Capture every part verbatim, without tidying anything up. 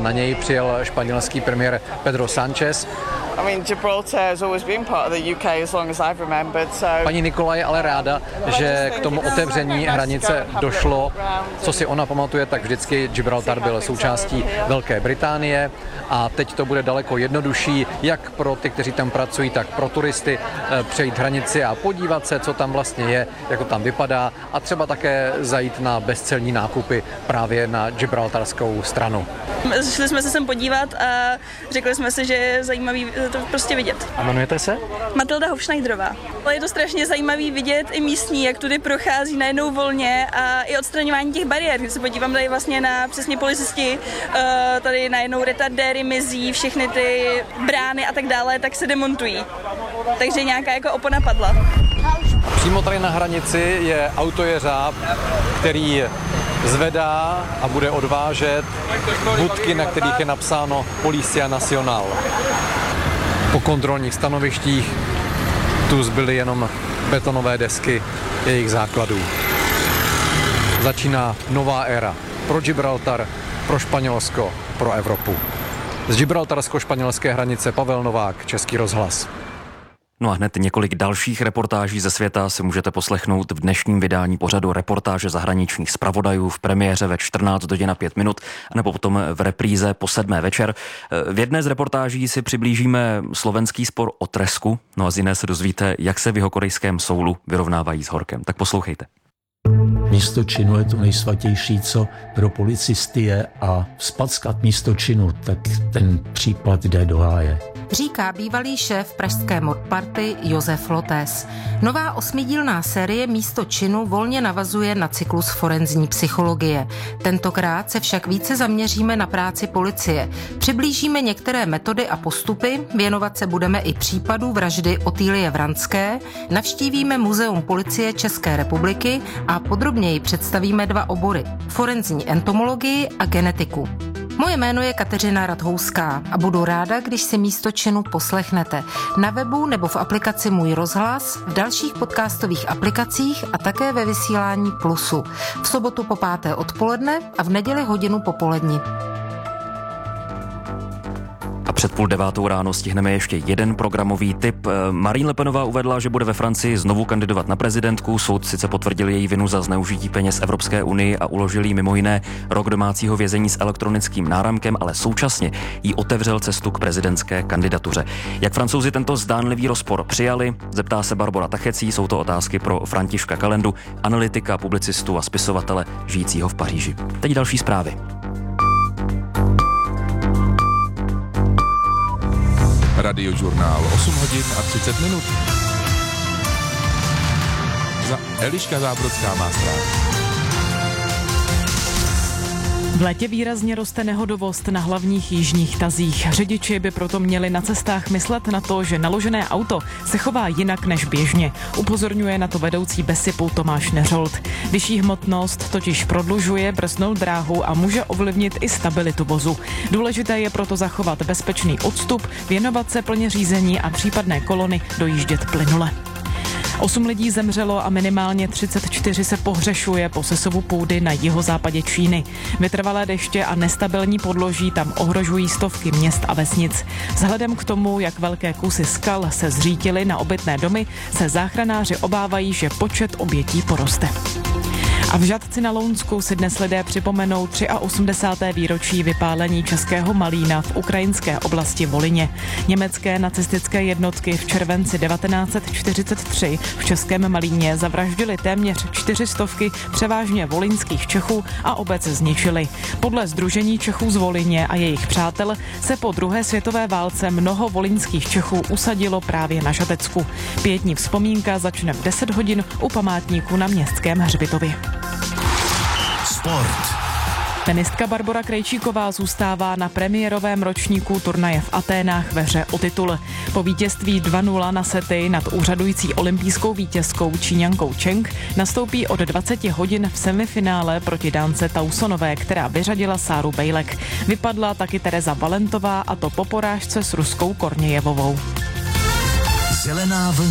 na něj přijel španělský premiér Pedro Sánchez. I mean, Gibraltar has always been part of the U K as long as I've remembered, so... Paní Nikola je ale ráda, že k tomu otevření hranice došlo. Co si ona pamatuje, tak vždycky Gibraltar byl součástí Velké Británie a teď to bude daleko jednodušší, jak pro ty, kteří tam pracují, tak pro turisty přejít hranici a podívat se, co tam vlastně je, jak to tam vypadá a třeba také zajít na bezcelní nákupy právě na gibraltarskou stranu. Šli jsme se sem podívat a řekli jsme si, že je zajímavý to prostě vidět. A jmenujete se? Matilda Hofschneiderová. Ale je to strašně zajímavý vidět i místní, jak tudy prochází najednou volně a i odstraňování těch bariér. Když se podívám tady vlastně na přesně policisti, tady najednou retardéry mizí, všechny ty brány a tak dále, tak se demontují. Takže nějaká jako opona padla. Přímo tady na hranici je autojeřáb, který zvedá a bude odvážet budky, na kterých je napsáno Policia Nacional. Po kontrolních stanovištích tu zbyly jenom betonové desky jejich základů. Začíná nová éra pro Gibraltar, pro Španělsko, pro Evropu. Z gibraltarsko-španělské hranice Pavel Novák, Český rozhlas. No a hned několik dalších reportáží ze světa si můžete poslechnout v dnešním vydání pořadu Reportáže zahraničních zpravodajů v premiéře ve čtrnáct hodin a pět minut, nebo potom v repríze po sedmé večer. V jedné z reportáží si přiblížíme slovenský spor o tresku, no a z jiné se dozvíte, jak se v jihokorejském Soulu vyrovnávají s horkem. Tak poslouchejte. Místo činu je to nejsvatější, co pro policisty je, a vzpackat místo činu, tak ten případ jde do háje. Říká bývalý šéf pražské modparty Josef Lotés. Nová osmidílná série Místo činu volně navazuje na cyklus forenzní psychologie. Tentokrát se však více zaměříme na práci policie. Přiblížíme některé metody a postupy, věnovat se budeme i případu vraždy Otýlie Vranské, navštívíme Muzeum policie České republiky a podrobněji představíme dva obory: forenzní entomologii a genetiku. Moje jméno je Kateřina Radhouská a budu ráda, když si Místo činu poslechnete na webu nebo v aplikaci Můj rozhlas, v dalších podcastových aplikacích a také ve vysílání Plusu. V sobotu po páté odpoledne a v neděli hodinu popolední. A před půl devátou ráno stihneme ještě jeden programový tip. Marine Le Penová uvedla, že bude ve Francii znovu kandidovat na prezidentku. Soud sice potvrdil její vinu za zneužití peněz Evropské unii a uložil jí mimo jiné rok domácího vězení s elektronickým náramkem, ale současně jí otevřel cestu k prezidentské kandidatuře. Jak Francouzi tento zdánlivý rozpor přijali, zeptá se Barbora Tachecí. Jsou to otázky pro Františka Kalendu, analytika, publicistu a spisovatele žijícího v Paříži. Teď další zprávy. Radiožurnál osm hodin a třicet minut. Za Eliška Zábrodská má zprávy. V létě výrazně roste nehodovost na hlavních jižních tazích. Řidiči by proto měli na cestách myslet na to, že naložené auto se chová jinak než běžně. Upozorňuje na to vedoucí Besipu Tomáš Neřolt. Vyšší hmotnost totiž prodlužuje brzdnou dráhu a může ovlivnit i stabilitu vozu. Důležité je proto zachovat bezpečný odstup, věnovat se plně řízení a případné kolony dojíždět plynule. Osm lidí zemřelo a minimálně třicet čtyři se pohřešuje po sesuvu půdy na jihozápadě Číny. Vytrvalé deště a nestabilní podloží tam ohrožují stovky měst a vesnic. Vzhledem k tomu, jak velké kusy skal se zřítily na obytné domy, se záchranáři obávají, že počet obětí poroste. A v Žatci na Lounsku si dnes lidé připomenou osmdesáté třetí výročí vypálení českého Malína v ukrajinské oblasti Volině. Německé nacistické jednotky v červenci devatenáct set čtyřicet tři v českém Malíně zavraždili téměř čtyřistovky převážně volyňských Čechů a obec zničili. Podle Sdružení Čechů z Volyně a jejich přátel se po druhé světové válce mnoho volyňských Čechů usadilo právě na Žatecku. Pětní vzpomínka začne v deset hodin u památníku na Městském hřbitově. Sport. Tenistka Barbora Krejčíková zůstává na premiérovém ročníku turnaje v Aténách ve hře o titul. Po vítězství dva nula na sety nad úřadující olympijskou vítězkou Číňankou Cheng nastoupí od dvacet hodin v semifinále proti Dánce Tausonové, která vyřadila Sáru Bejlek. Vypadla taky Tereza Valentová, a to po porážce s Ruskou Kornějevovou. Zelená vlna.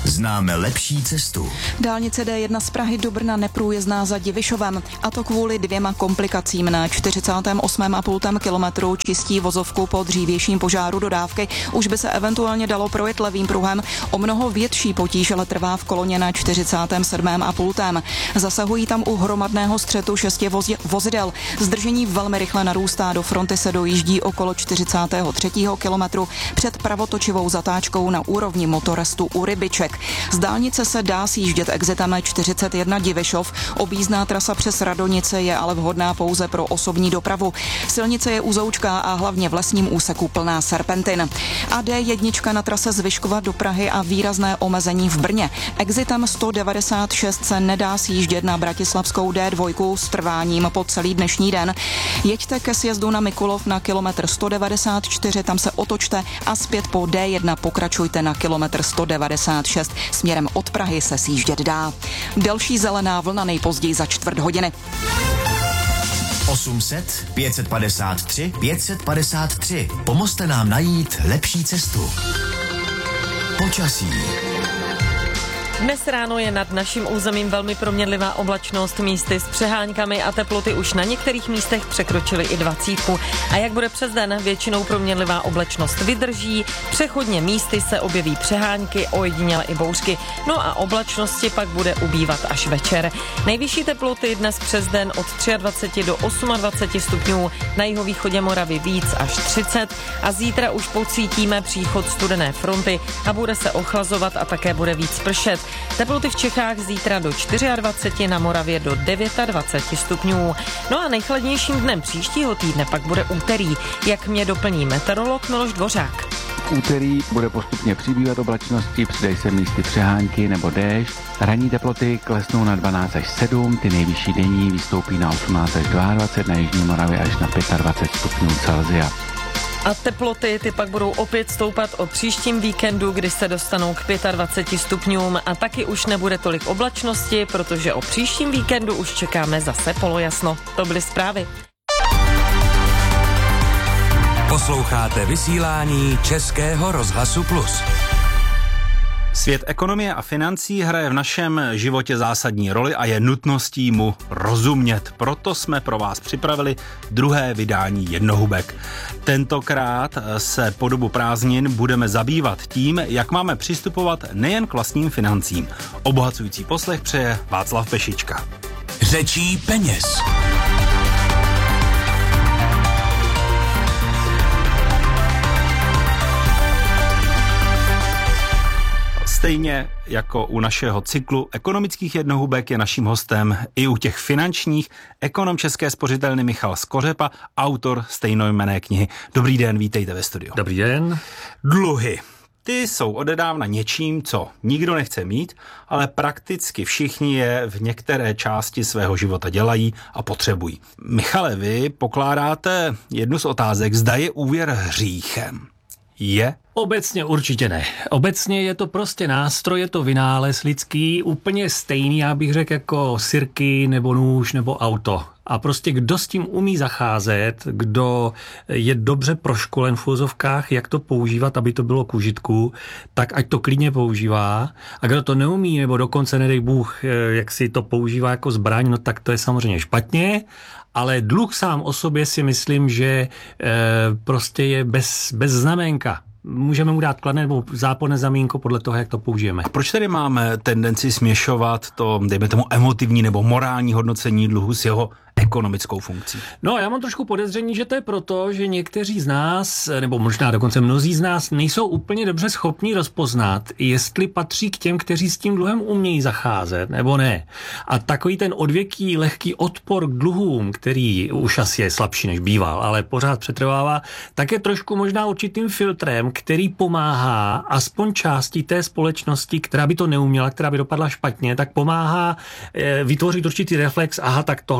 Známe lepší cestu. Dálnice D jedna z Prahy do Brna neprůjezdná za Divišovem, a to kvůli dvěma komplikacím. Na čtyřicátém osmém a půl kilometru čistí vozovku po dřívějším požáru dodávky. Už by se eventuálně dalo projet levým pruhem. O mnoho větší potíž ale trvá v koloně na čtyřicátém sedmém a půl. Zasahují tam u hromadného střetu šesti vozi- vozidel. Zdržení velmi rychle narůstá, do fronty se dojíždí okolo čtyřicátého třetího kilometru před pravotočivou zatáčkou na úrovni motorestu u Rybiček. Z dálnice se dá sjíždět exitem čtyřicet jedna Divišov, objízdná trasa přes Radonice je ale vhodná pouze pro osobní dopravu. Silnice je uzoučká a hlavně v lesním úseku plná serpentin. A D jedna na trase z Vyškova do Prahy a výrazné omezení v Brně. Exitem sto devadesát šest se nedá sjíždět na bratislavskou D dva s trváním po celý dnešní den. Jeďte ke sjezdu na Mikulov na kilometr sto devadesát čtyři, tam se otočte a zpět po D jedna pokračujte na kilometr sto devadesát šest. Směrem od Prahy se sjíždět dá. Další zelená vlna nejpozději za čtvrt hodiny. osm set, pět set padesát tři, pět set padesát tři. Pomozte nám najít lepší cestu. Počasí. Dnes ráno je nad naším územím velmi proměnlivá oblačnost, místy s přeháňkami a teploty už na některých místech překročily i dvacítku. A jak bude přes den, většinou proměnlivá oblačnost vydrží, přechodně místy se objeví přehánky, ojediněle i bouřky. No a oblačnosti pak bude ubývat až večer. Nejvyšší teploty dnes přes den od dvacet tři do dvacet osm stupňů, na jihovýchodě Moravy víc až třicet a zítra už pocítíme příchod studené fronty a bude se ochlazovat a také bude víc pršet. Teploty v Čechách zítra do dvacet čtyři, na Moravě do dvacet devět stupňů. No a nejchladnějším dnem příštího týdne pak bude úterý, jak mě doplní meteorolog Miloš Dvořák. V úterý bude postupně přibývat oblačnosti, přidají se místy přehánky nebo déšť. Ranní teploty klesnou na dvanáct až sedm, ty nejvyšší denní vystoupí na osmnáct až dvacet dva, na jižní Moravě až na dvacet pět stupňů Celsia. A teploty ty pak budou opět stoupat o příštím víkendu, kdy se dostanou k dvacet pět stupňům a taky už nebude tolik oblačnosti, protože o příštím víkendu už čekáme zase polojasno. To byly zprávy. Posloucháte vysílání Českého rozhlasu Plus. Svět ekonomie a financí hraje v našem životě zásadní roli a je nutností mu rozumět. Proto jsme pro vás připravili druhé vydání Jednohubek. Tentokrát se po dobu prázdnin budeme zabývat tím, jak máme přistupovat nejen k vlastním financím. Obohacující poslech přeje Václav Pešička. Řečí peněz. Stejně jako u našeho cyklu ekonomických jednohubek je naším hostem i u těch finančních ekonom České spořitelny Michal Skořepa, autor stejnojmenné knihy. Dobrý den, vítejte ve studiu. Dobrý den. Dluhy. Ty jsou odedávna něčím, co nikdo nechce mít, ale prakticky všichni je v některé části svého života dělají a potřebují. Michale, vy pokládáte jednu z otázek, zda je úvěr hříchem. Je? Obecně určitě ne. Obecně je to prostě nástroj, je to vynález lidský, úplně stejný, já bych řekl, jako sirky nebo nůž nebo auto. A prostě kdo s tím umí zacházet, kdo je dobře proškolen v úzovkách, jak to používat, aby to bylo k užitku, tak ať to klidně používá. A kdo to neumí, nebo dokonce nedej Bůh, jak si to používá jako zbraň, no tak to je samozřejmě špatně. Ale dluh sám o sobě si myslím, že e, prostě je bez, bez znamenka. Můžeme mu dát kladné nebo záporné zamínko podle toho, jak to použijeme. A proč tedy máme tendenci směšovat to, dejme tomu, emotivní nebo morální hodnocení dluhu s jeho ekonomickou funkcí? No, já mám trošku podezření, že to je proto, že někteří z nás, nebo možná dokonce mnozí z nás, nejsou úplně dobře schopni rozpoznat, jestli patří k těm, kteří s tím dluhem umějí zacházet, nebo ne. A takový ten odvěký, lehký odpor k dluhům, který už asi je slabší než býval, ale pořád přetrvává, tak je trošku možná určitým filtrem, který pomáhá aspoň části té společnosti, která by to neuměla, která by dopadla špatně, tak pomáhá e, vytvořit určitý reflex, aha, tak tohle radši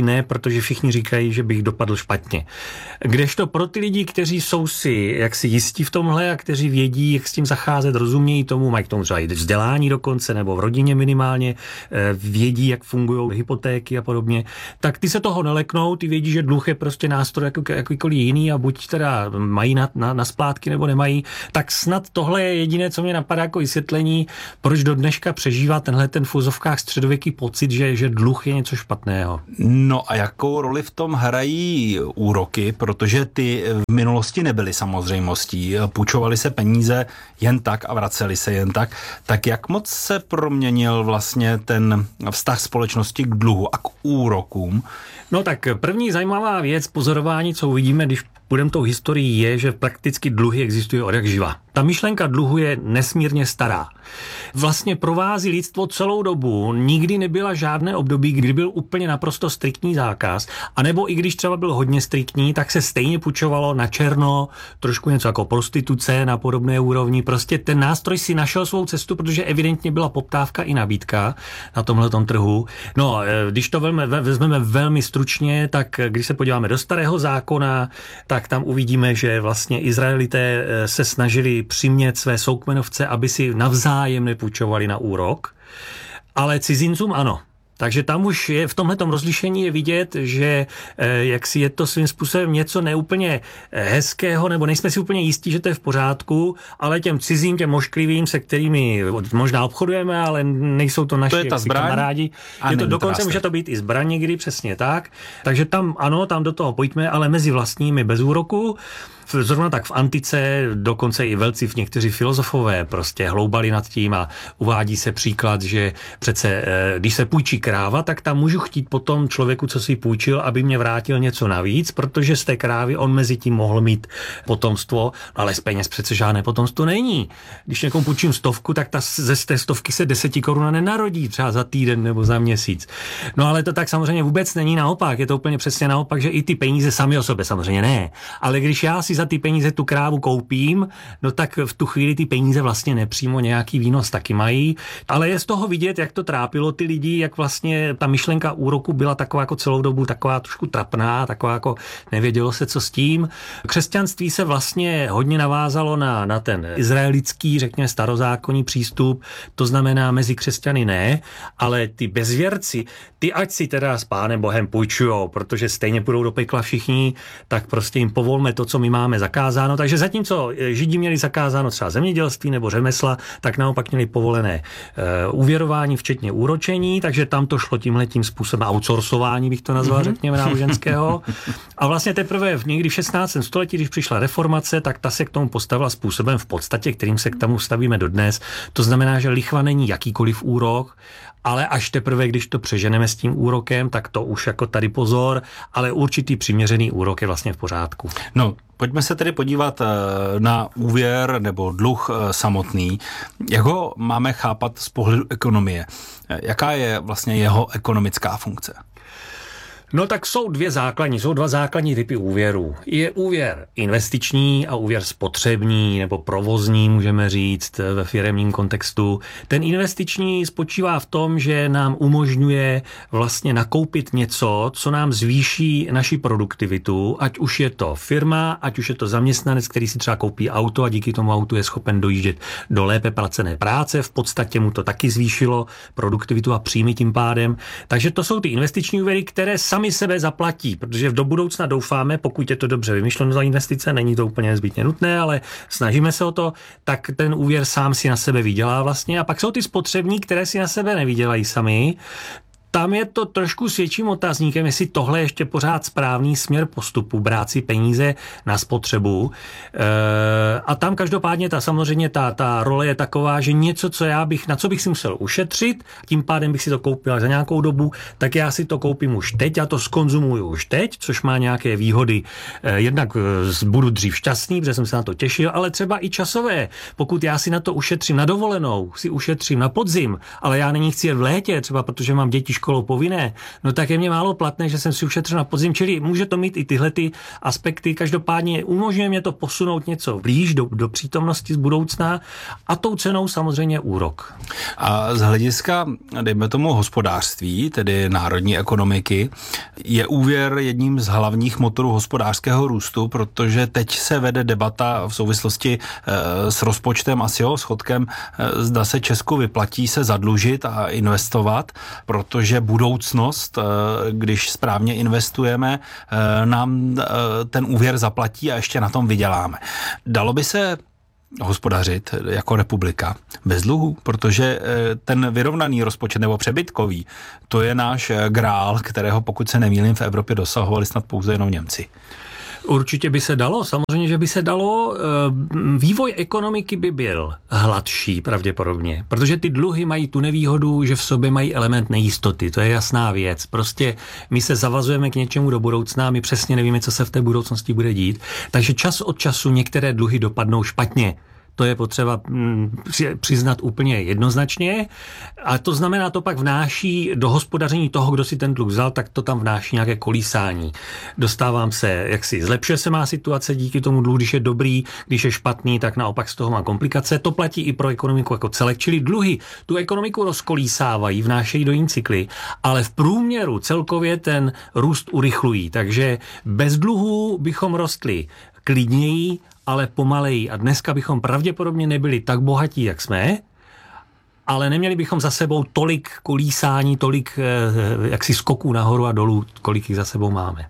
ne, protože všichni říkají, že bych dopadl špatně. Kdežto pro ty lidi, kteří jsou si jaksi jistí v tomhle a kteří vědí, jak s tím zacházet, rozumějí tomu, mají k tomu třeba i vzdělání dokonce, nebo v rodině minimálně, vědí, jak fungují hypotéky a podobně, tak ty se toho neleknou, ty vědí, že dluh je prostě nástroj jako, jakýkoliv jiný a buď teda mají na, na, na splátky nebo nemají, tak snad tohle je jediné, co mě napadá jako vysvětlení, proč do dneška přežívá tenhle ten v úzovkách středověký pocit, že, že dluh je něco špatného. No a jakou roli v tom hrají úroky, protože ty v minulosti nebyly samozřejmostí, půjčovaly se peníze jen tak a vracely se jen tak, tak jak moc se proměnil vlastně ten vztah společnosti k dluhu a k úrokům? No tak první zajímavá věc, pozorování, co uvidíme, když půjdeme tou historií, je, že prakticky dluhy existují od jak živa. Ta myšlenka dluhu je nesmírně stará. Vlastně provází lidstvo celou dobu. Nikdy nebyla žádné období, kdy byl úplně naprosto striktní zákaz, anebo i když třeba byl hodně striktní, tak se stejně půjčovalo na černo, trošku něco jako prostituce na podobné úrovni. Prostě ten nástroj si našel svou cestu, protože evidentně byla poptávka i nabídka na tomhletom trhu. No, když to velmi, vezmeme velmi stručně, tak když se podíváme do Starého zákona, tak tam uvidíme, že vlastně Izraelité se snažili přimět své soukmenovce, aby si navzájem nepůjčovali na úrok, ale cizincům ano. Takže tam už je v tomhletom rozlišení je vidět, že jak si je to svým způsobem něco neúplně hezkého, nebo nejsme si úplně jistí, že to je v pořádku, ale těm cizím, těm mošklivým, se kterými možná obchodujeme, ale nejsou to naši to je ta zbraň, kamarádi. Je to dokonce může to být i zbraň někdy, přesně tak. Takže tam ano, tam do toho pojďme, ale mezi vlastními bez úroku. Zrovna tak v antice, dokonce i velcí v někteří filozofové prostě hloubali nad tím a uvádí se příklad, že přece, když se půjčí kráva, tak tam můžu chtít potom člověku, co si půjčil, aby mě vrátil něco navíc, protože z té krávy on mezi tím mohl mít potomstvo, ale z peněz přece žádné potomstvo není. Když někomu půjčím stovku, tak ta ze té stovky se deseti koruna nenarodí třeba za týden nebo za měsíc. No ale to tak samozřejmě vůbec není naopak, je to úplně přesně naopak, že i ty peníze sami o sobě samozřejmě ne, ale když já si za ty peníze tu krávu koupím, no tak v tu chvíli ty peníze vlastně nepřímo nějaký výnos taky mají, ale je z toho vidět, jak to trápilo ty lidi, jak vlastně ta myšlenka úroku byla taková jako celou dobu taková trošku trapná, taková jako nevědělo se, co s tím. Křesťanství se vlastně hodně navázalo na, na ten izraelický, řekněme, starozákonní přístup, to znamená mezi křesťany ne, ale ty bezvěrci, ty ať si teda s Pánem Bohem půjčujou, protože stejně půjdou do pekla všichni, tak prostě jim povolme to, co my máme zakázáno. Takže zatímco Židi měli zakázáno třeba zemědělství nebo řemesla, tak naopak měli povolené uh, úvěrování, včetně úročení, takže tam to šlo tímhletím způsobem outsourcování, bych to nazval, mm-hmm. řekněme, náboženského. A vlastně teprve v někdy v šestnáctém století, když přišla reformace, tak ta se k tomu postavila způsobem v podstatě, kterým se k tomu stavíme dodnes. To znamená, že lichva není jakýkoliv úrok, ale až teprve, když to přeženeme s tím úrokem, tak to už jako tady pozor, ale určitý přiměřený úrok je vlastně v pořádku. No, pojďme se tedy podívat na úvěr nebo dluh samotný. Jak ho máme chápat z pohledu ekonomie? Jaká je vlastně jeho ekonomická funkce? No tak jsou dvě základní, jsou dva základní typy úvěrů. Je úvěr investiční a úvěr spotřební nebo provozní, můžeme říct ve firemním kontextu. Ten investiční spočívá v tom, že nám umožňuje vlastně nakoupit něco, co nám zvýší naši produktivitu, ať už je to firma, ať už je to zaměstnanec, který si třeba koupí auto a díky tomu autu je schopen dojíždět do lépe placené práce. V podstatě mu to taky zvýšilo produktivitu a příjmy tím pádem. Takže to jsou ty investiční úvěry, které sami sebe zaplatí, protože do budoucna doufáme, pokud je to dobře vymyšleno za investice, není to úplně nezbytně nutné, ale snažíme se o to, tak ten úvěr sám si na sebe vydělá vlastně. A pak jsou ty spotřební, které si na sebe nevydělají sami. Tam je to trošku s větším otazníkem, jestli tohle je ještě pořád správný směr postupu, brát si peníze na spotřebu. E, a tam každopádně ta samozřejmě ta, ta role je taková, že něco, co já bych, na co bych si musel ušetřit, tím pádem bych si to koupil za nějakou dobu, tak já si to koupím už teď, já to skonzumuju už teď, což má nějaké výhody. E, jednak budu dřív šťastný, protože jsem se na to těšil, ale třeba i časové. Pokud já si na to ušetřím na dovolenou, si ušetřím na podzim, ale já není chci jet v létě, třeba protože mám děti školou povinné, no tak je mě málo platné, že jsem si ušetřil na podzim, čili může to mít i tyhle ty aspekty. Každopádně umožňuje mě to posunout něco blíž do, do přítomnosti z budoucna a tou cenou samozřejmě úrok. A z hlediska, dejme tomu, hospodářství, tedy národní ekonomiky, je úvěr jedním z hlavních motorů hospodářského růstu, protože teď se vede debata v souvislosti e, s rozpočtem a s jeho schodkem, e, zda se Česku vyplatí se zadlužit a investovat, protože budoucnost, e, když správně investujeme, e, nám e, ten úvěr zaplatí a ještě na tom vyděláme. Dalo by se hospodařit jako republika bez dluhů, protože ten vyrovnaný rozpočet nebo přebytkový, to je náš grál, kterého, pokud se nemýlím, v Evropě dosahovali snad pouze jenom Němci. Určitě by se dalo, samozřejmě, že by se dalo. Vývoj ekonomiky by byl hladší pravděpodobně, protože ty dluhy mají tu nevýhodu, že v sobě mají element nejistoty, to je jasná věc. Prostě my se zavazujeme k něčemu do budoucna, my přesně nevíme, co se v té budoucnosti bude dít, takže čas od času některé dluhy dopadnou špatně. To je potřeba přiznat úplně jednoznačně. A to znamená, to pak vnáší do hospodaření toho, kdo si ten dluh vzal, tak to tam vnáší nějaké kolísání. Dostávám se, jak si zlepšuje se má situace díky tomu dluhu, když je dobrý, když je špatný, tak naopak z toho má komplikace. To platí i pro ekonomiku jako celek, čili dluhy tu ekonomiku rozkolísávají, vnášejí do jiný cykly, ale v průměru celkově ten růst urychlují. Takže bez dluhů bychom rostli klidněji, ale pomaleji. A dneska bychom pravděpodobně nebyli tak bohatí, jak jsme, ale neměli bychom za sebou tolik kolísání, tolik eh, jaksi skoků nahoru a dolů, kolik jich za sebou máme.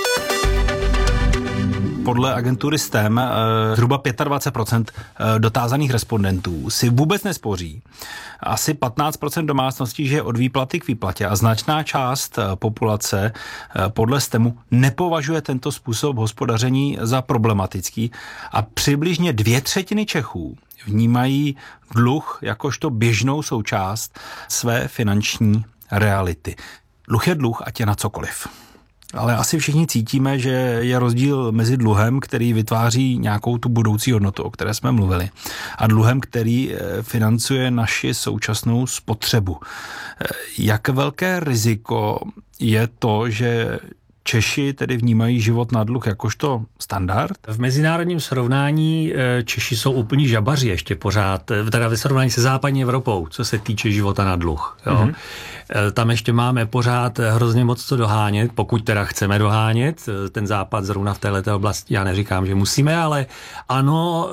Podle agentury S T E M zhruba dvacet pět procent dotázaných respondentů si vůbec nespoří. Asi patnáct procent domácností žije od výplaty k výplatě a značná část populace podle S T E M u nepovažuje tento způsob hospodaření za problematický a přibližně dvě třetiny Čechů vnímají dluh jakožto běžnou součást své finanční reality. Dluh je dluh, ať je na cokoliv. Ale asi všichni cítíme, že je rozdíl mezi dluhem, který vytváří nějakou tu budoucí hodnotu, o které jsme mluvili, a dluhem, který financuje naši současnou spotřebu. Jak velké riziko je to, že Češi tedy vnímají život na dluh jakožto standard? V mezinárodním srovnání Češi jsou úplní žabaři ještě pořád, teda ve srovnání se západní Evropou, co se týče života na dluh. Jo. Mm-hmm. Tam ještě máme pořád hrozně moc co dohánět, pokud teda chceme dohánět. Ten západ zrovna v této oblasti, já neříkám, že musíme, ale ano,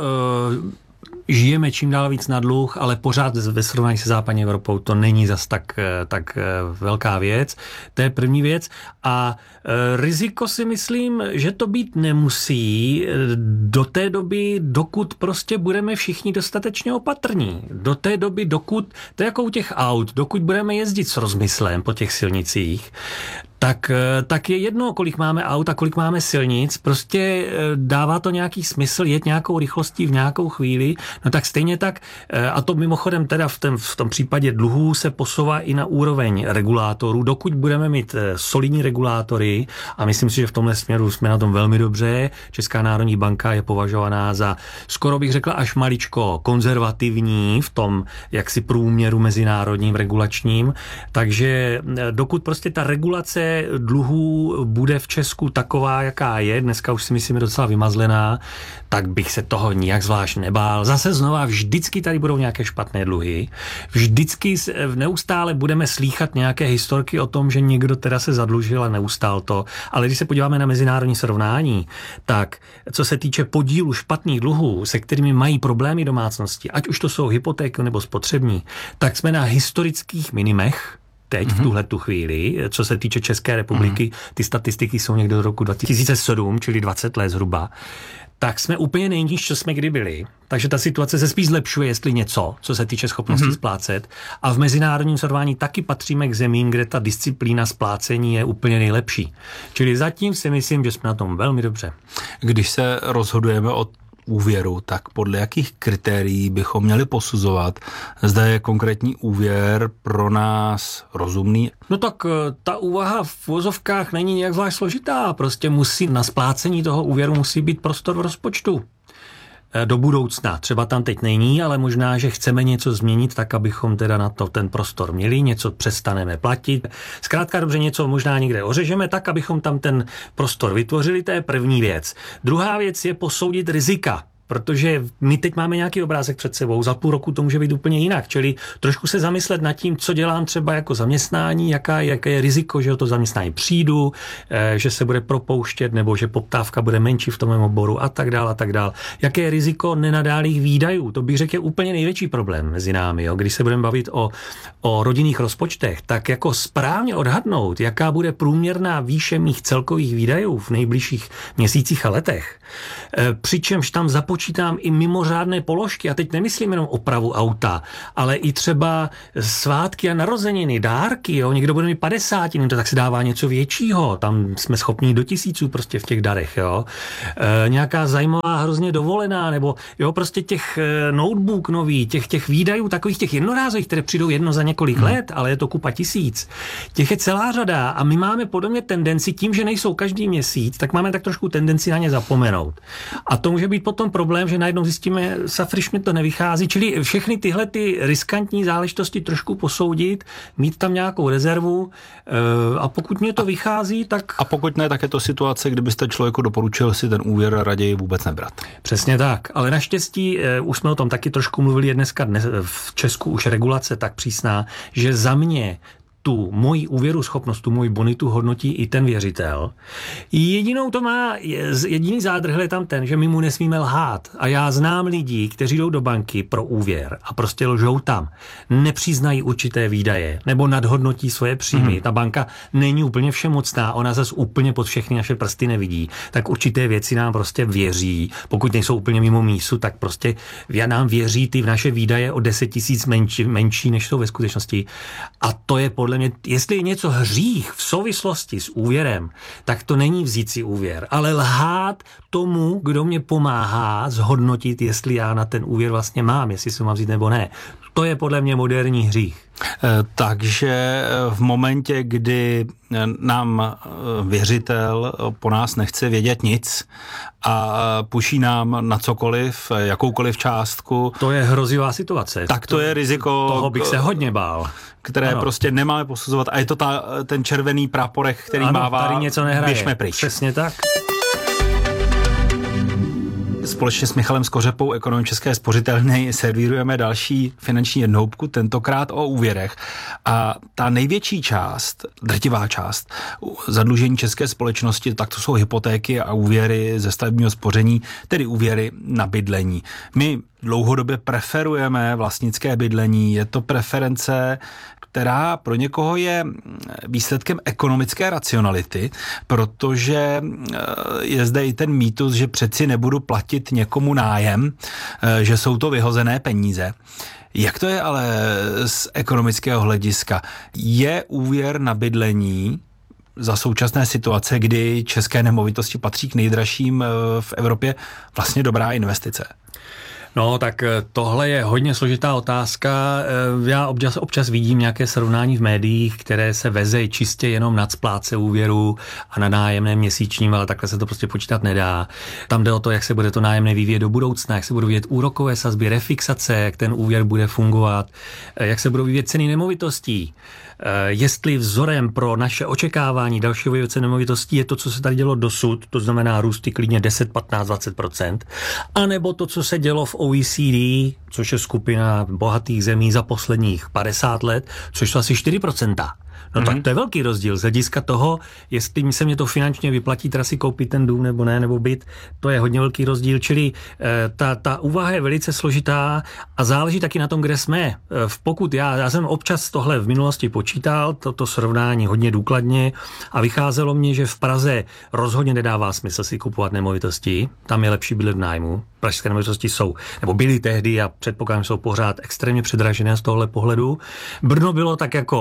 žijeme čím dál víc na dluh, ale pořád ve srovnání se západní Evropou to není zas tak, tak velká věc. To je první věc. A riziko si myslím, že to být nemusí do té doby, dokud prostě budeme všichni dostatečně opatrní. Do té doby, dokud, to je jako u těch aut, dokud budeme jezdit s rozmyslem po těch silnicích, tak, tak je jedno, kolik máme aut a kolik máme silnic, prostě dává to nějaký smysl jet nějakou rychlostí v nějakou chvíli, no tak stejně tak, a to mimochodem teda v, tom, v tom případě dluhů se posouvá i na úroveň regulátorů, dokud budeme mít solidní regulátory, a myslím si, že v tomhle směru jsme na tom velmi dobře. Česká národní banka je považovaná za, skoro bych řekla, až maličko konzervativní v tom jaksi průměru mezinárodním regulačním, takže dokud prostě ta regulace dluhů bude v Česku taková, jaká je, dneska už si myslím je docela vymazlená, tak bych se toho nijak zvlášť nebál. Zase znova, vždycky tady budou nějaké špatné dluhy, vždycky neustále budeme slýchat nějaké historky o tom, že někdo teda se zadlužil a neustál to, ale když se podíváme na mezinárodní srovnání, tak co se týče podílu špatných dluhů, se kterými mají problémy domácnosti, ať už to jsou hypotéky nebo spotřební, tak jsme na historických minimech teď, mm-hmm. v tuhle tu chvíli, co se týče České republiky, mm-hmm. ty statistiky jsou někdo do roku dva tisíce sedm, čili dvacet let zhruba, tak jsme úplně nejníž, co jsme kdy byli. Takže ta situace se spíš zlepšuje, jestli něco, co se týče schopnosti mm-hmm. splácet. A v mezinárodním srovnání taky patříme k zemím, kde ta disciplína splácení je úplně nejlepší. Čili zatím si myslím, že jsme na tom velmi dobře. Když se rozhodujeme o úvěru, tak podle jakých kritérií bychom měli posuzovat, zda je konkrétní úvěr pro nás rozumný? No tak ta úvaha v uvozovkách není nějak zvlášť složitá. Prostě musí na splácení toho úvěru musí být prostor v rozpočtu. do budoucna. Třeba tam teď není, ale možná, že chceme něco změnit tak, abychom teda na to ten prostor měli, něco přestaneme platit. Zkrátka dobře, něco možná někde ořežeme tak, abychom tam ten prostor vytvořili, to je první věc. Druhá věc je posoudit rizika. Protože my teď máme nějaký obrázek před sebou, za půl roku to může být úplně jinak, čili trošku se zamyslet nad tím, co dělám třeba jako zaměstnání, jaká, jaké je riziko, že o to zaměstnání přijdu, že se bude propouštět nebo že poptávka bude menší v tom mém oboru a tak dál a tak dál. Jaké je riziko nenadálých výdajů, to bych řekl je úplně největší problém mezi námi, jo? Když se budeme bavit o, o rodinných rozpočtech, tak jako správně odhadnout, jaká bude průměrná výše mých celkových výdajů v nejbližších měsících a letech, přičemž tam započítám i mimořádné položky, a teď nemyslím jenom opravu auta, ale i třeba svátky a narozeniny, dárky, jo, někdo bude mít padesátiny, to tak se dává něco většího, tam jsme schopní do tisíců prostě v těch darech, jo. E, nějaká zajímavá hrozně dovolená, nebo jo, prostě těch e, notebook nový, těch, těch výdajů, takových těch jednorázových, které přijdou jedno za několik hmm. let, ale je to kupa tisíc. Těch je celá řada a my máme podobně tendenci, tím, že nejsou každý měsíc, tak máme tak trošku tendenci na ně zapomenout. A to může být potom problém, že najednou zjistíme, safriš mi to nevychází, čili všechny tyhle ty riskantní záležitosti trošku posoudit, mít tam nějakou rezervu a pokud mě to vychází, tak... A pokud ne, tak je to situace, kdybyste člověku doporučil si ten úvěr raději vůbec nebrat. Přesně tak, ale naštěstí už jsme o tom taky trošku mluvili dneska, dnes, v Česku už regulace tak přísná, že za mě tu moji úvěruschopnost, tu moji bonitu hodnotí i ten věřitel. Jedinou to má, jediný zádrhl je tam ten, že my mu nesmíme lhát. A já znám lidí, kteří jdou do banky pro úvěr a prostě lžou tam. Nepřiznají určité výdaje nebo nadhodnotí svoje příjmy. Hmm. Ta banka není úplně všemocná, ona zase úplně pod všechny naše prsty nevidí. Tak určité věci nám prostě věří. Pokud nejsou úplně mimo mísu, tak prostě nám věří ty v naše výdaje o deset tisíc menší, menší, než jsou ve skutečnosti. A to je podle mě, jestli je něco hřích v souvislosti s úvěrem, tak to není vzít si úvěr, ale lhát tomu, kdo mě pomáhá zhodnotit, jestli já na ten úvěr vlastně mám, jestli se mám vzít nebo ne. To je podle mě moderní hřích. Takže v momentě, kdy nám věřitel po nás nechce vědět nic a puší nám na cokoliv, jakoukoliv částku. To je hrozivá situace. Tak to, to je riziko. Toho bych se hodně bál. Které ano. prostě nemáme posuzovat. A je to ta, ten červený praporek, který ano, mává. Tady něco nehraje. Běžme pryč. Přesně tak. Společně s Michalem Skořepou, ekonomem České spořitelny, servírujeme další finanční jednohubku, tentokrát o úvěrech. A ta největší část, drtivá část zadlužení české společnosti, tak to jsou hypotéky a úvěry ze stavebního spoření, tedy úvěry na bydlení. My dlouhodobě preferujeme vlastnické bydlení, je to preference, která pro někoho je výsledkem ekonomické racionality, protože je zde i ten mýtus, že přeci nebudu platit někomu nájem, že jsou to vyhozené peníze. Jak to je ale z ekonomického hlediska? Je úvěr na bydlení za současné situace, kdy české nemovitosti patří k nejdražším v Evropě, vlastně dobrá investice? No, tak tohle je hodně složitá otázka. Já občas, občas vidím nějaké srovnání v médiích, které se vezejí čistě jenom nad spláce úvěru a na nájemné měsíčním, ale takhle se to prostě počítat nedá. Tam jde o to, jak se bude to nájemné vyvíjet do budoucna, jak se budou vyvíjet úrokové sazby, refixace, jak ten úvěr bude fungovat, jak se budou vyvíjet ceny nemovitostí. Jestli vzorem pro naše očekávání dalšího vývoje cen nemovitostí je to, co se tady dělo dosud, to znamená růsty klidně deset, patnáct, dvacet procent, anebo to, co se dělo v O E C D, což je skupina bohatých zemí za posledních padesát let, což jsou asi čtyři procenta. No mm-hmm. tak to je velký rozdíl z hlediska toho, jestli se mě to finančně vyplatí teda si koupit ten dům nebo ne, nebo byt, to je hodně velký rozdíl, čili e, ta, ta úvaha je velice složitá a záleží taky na tom, kde jsme. E, pokud já, já jsem občas tohle v minulosti počítal, toto srovnání hodně důkladně a vycházelo mě, že v Praze rozhodně nedává smysl si kupovat nemovitosti, tam je lepší bydlet v nájmu. Pražské nemovitosti jsou, nebo byly tehdy a předpokládám, jsou pořád extrémně předražené z tohle pohledu. Brno bylo tak jako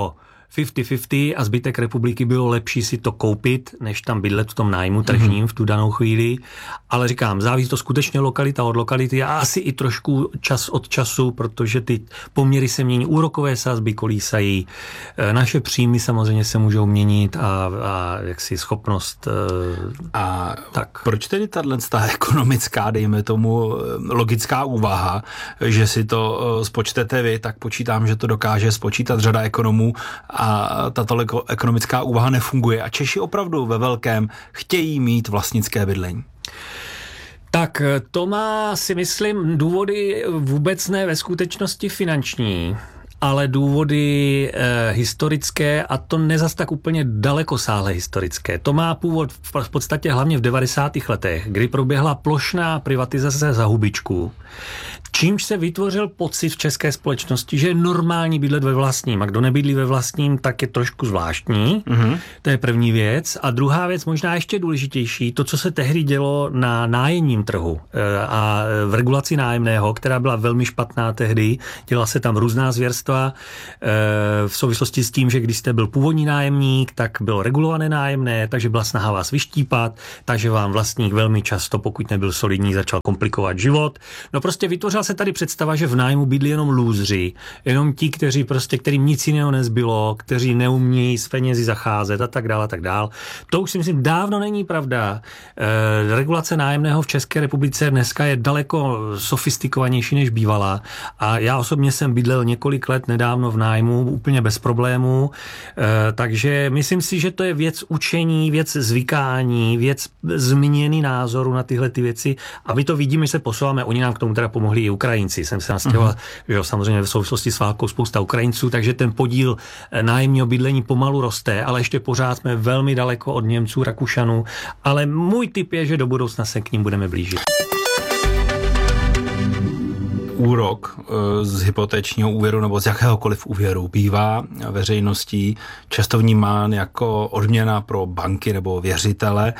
padesát padesát a zbytek republiky bylo lepší si to koupit, než tam bydlet v tom nájmu tržním v tu danou chvíli. Ale říkám, závisí to skutečně lokalita od lokality a asi i trošku čas od času, protože ty poměry se mění, úrokové sazby kolísají, naše příjmy samozřejmě se můžou měnit a, a jaksi schopnost. A tak. Proč tedy tato ekonomická, dejme tomu, logická úvaha, že si to spočtete vy, tak počítám, že to dokáže spočítat řada ekonomů a tato ekonomická úvaha nefunguje a Češi opravdu ve velkém chtějí mít vlastnické bydlení? Tak to má, si myslím, důvody vůbec ne ve skutečnosti finanční, ale důvody e, historické a to nezas tak úplně dalekosáhle historické. To má původ v, v podstatě hlavně v devadesátých letech, kdy proběhla plošná privatizace za hubičku, čímž se vytvořil pocit v české společnosti, že je normální bydlet ve vlastním a kdo nebydlí ve vlastním, tak je trošku zvláštní. Mm-hmm. To je první věc. A druhá věc, možná ještě důležitější, to, co se tehdy dělo na nájemním trhu e, a v regulaci nájemného, která byla velmi špatná tehdy, dělala se tam různá zvěrstva e, v souvislosti s tím, že když jste byl původní nájemník, tak bylo regulované nájemné, takže byla snaha vás vyštípat, takže vám vlastník velmi často, pokud nebyl solidní, začal komplikovat život. No prostě vytvořila se tady představa, že v nájmu bydlí jenom lůzři, jenom ti, kteří prostě, kterým nic jiného nezbylo, kteří neumějí s penězi zacházet a tak dále a tak dále. To už si myslím dávno není pravda. E, regulace nájemného v České republice dneska je daleko sofistikovanější než bývala a já osobně jsem bydlel několik let nedávno v nájmu úplně bez problémů, e, takže myslím si, že to je věc učení, věc zvykání, věc změny názoru na tyhle ty věci a my to vidíme, že se posouváme, oni nám k tomu teda pomohli i Ukrajinci. Jsem se nastěhoval, uh-huh. že jo, samozřejmě v souvislosti s válkou spousta Ukrajinců, takže ten podíl nájemního bydlení pomalu roste, ale ještě pořád jsme velmi daleko od Němců, Rakušanů, ale můj tip je, že do budoucna se k ním budeme blížit. Úrok z hypotečního úvěru nebo z jakéhokoliv úvěru bývá veřejností často vnímán jako odměna pro banky nebo věřitele.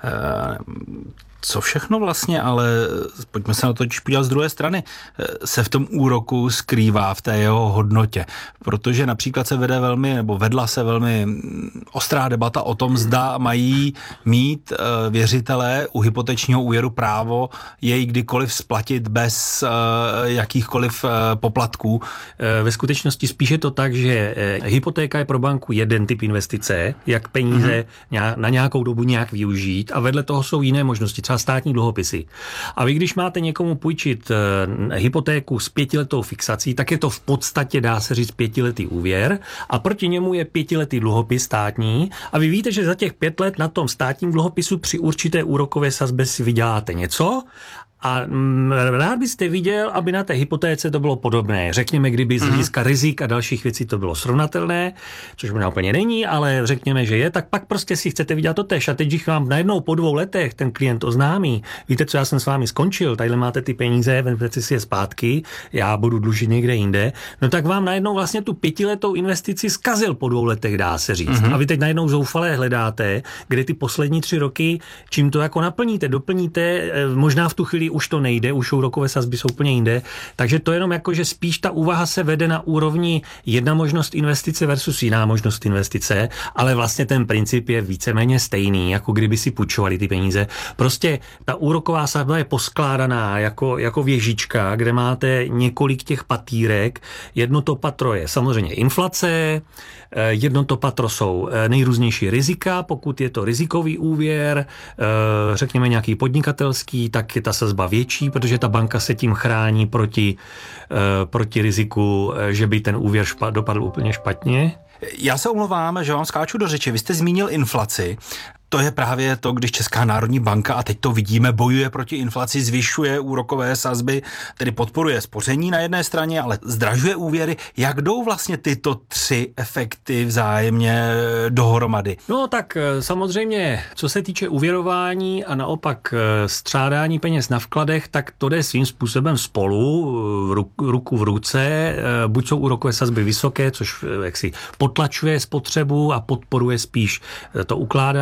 Co všechno vlastně, ale pojďme se na to podívat z druhé strany, se v tom úroku skrývá v té jeho hodnotě, protože například se vede velmi, nebo vedla se velmi ostrá debata o tom, zda mají mít věřitelé u hypotečního úvěru právo jej kdykoliv splatit bez jakýchkoliv poplatků. Ve skutečnosti spíše to tak, že hypotéka je pro banku jeden typ investice, jak peníze mm-hmm. na nějakou dobu nějak využít a vedle toho jsou jiné možnosti, třeba státní dluhopisy. A vy, když máte někomu půjčit e, hypotéku s pětiletou fixací, tak je to v podstatě, dá se říct, pětiletý úvěr a proti němu je pětiletý dluhopis státní a vy víte, že za těch pět let na tom státním dluhopisu při určité úrokové sazbě si vyděláte něco a mm, rád byste viděl, aby na té hypotéce to bylo podobné. Řekněme, kdyby z hlediska rizik a dalších věcí to bylo srovnatelné, což možná úplně není, ale řekněme, že je, tak pak prostě si chcete vydělat to též. A teď, když vám najednou po dvou letech ten klient oznámí, víte, co já jsem s vámi skončil, tadyhle máte ty peníze, vezměte si je zpátky, já budu dlužit někde jinde, no tak vám najednou vlastně tu pětiletou investici zkazil po dvou letech, dá se říct. Mm-hmm. A vy teď najednou zoufale hledáte, kde ty poslední tři roky, čím to jako naplníte, doplníte, možná v tu chvíli už to nejde, už úrokové sazby jsou úplně jinde, takže to jenom jako, že spíš ta úvaha se vede na úrovni jedna možnost investice versus jiná možnost investice, ale vlastně ten princip je víceméně stejný, jako kdyby si půjčovali ty peníze. Prostě ta úroková sazba je poskládaná jako, jako věžička, kde máte několik těch patýrek. Jedno to patro je samozřejmě inflace, jedno to patro jsou nejrůznější rizika, pokud je to rizikový úvěr, řekněme nějaký podnikatelský, tak je ta sazba větší, protože ta banka se tím chrání proti, proti riziku, že by ten úvěr špa, dopadl úplně špatně. Já se omlouvám, že vám skáču do řeči. Vy jste zmínil inflaci. To je právě to, když Česká národní banka, a teď to vidíme, bojuje proti inflaci, zvyšuje úrokové sazby, tedy podporuje spoření na jedné straně, ale zdražuje úvěry. Jak jdou vlastně tyto tři efekty vzájemně dohromady? No tak samozřejmě, co se týče úvěrování a naopak střádání peněz na vkladech, tak to jde svým způsobem spolu, ruku v ruce. Buď jsou úrokové sazby vysoké, což jaksi potlačuje spotřebu a podporuje spíš to ukládání,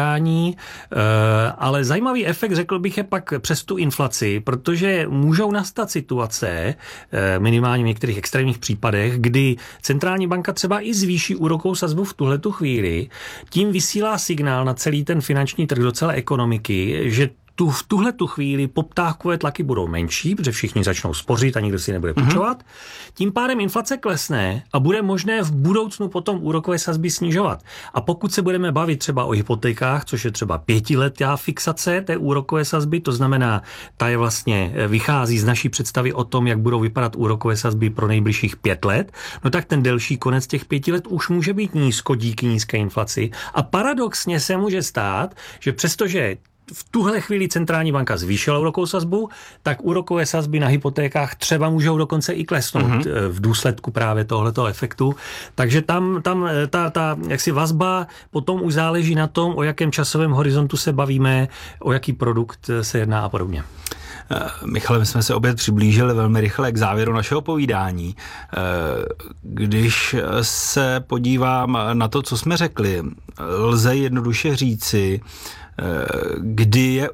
zdanění, ale zajímavý efekt, řekl bych, je pak přes tu inflaci, protože můžou nastat situace, minimálně v některých extrémních případech, kdy centrální banka třeba i zvýší úrokovou sazbu v tuhletu chvíli, tím vysílá signál na celý ten finanční trh do celé ekonomiky, že tu, v tuhle tu chvíli poptávkové tlaky budou menší, protože všichni začnou spořit a nikdo si nebude půjčovat. Mm-hmm. Tím pádem inflace klesne a bude možné v budoucnu potom úrokové sazby snižovat. A pokud se budeme bavit třeba o hypotékách, což je třeba pětiletá fixace té úrokové sazby, to znamená, ta je vlastně vychází z naší představy o tom, jak budou vypadat úrokové sazby pro nejbližších pět let, no tak ten delší konec těch pěti let už může být nízko díky nízké inflaci. A paradoxně se může stát, že přestože v tuhle chvíli centrální banka zvýšila úrokovou sazbu, tak úrokové sazby na hypotékách třeba můžou dokonce i klesnout mm-hmm. v důsledku právě tohletoho efektu. Takže tam, tam ta, ta jaksi vazba potom už záleží na tom, o jakém časovém horizontu se bavíme, o jaký produkt se jedná a podobně. Michale, my jsme se opět přiblížili velmi rychle k závěru našeho povídání. Když se podívám na to, co jsme řekli, lze jednoduše říci, kdy je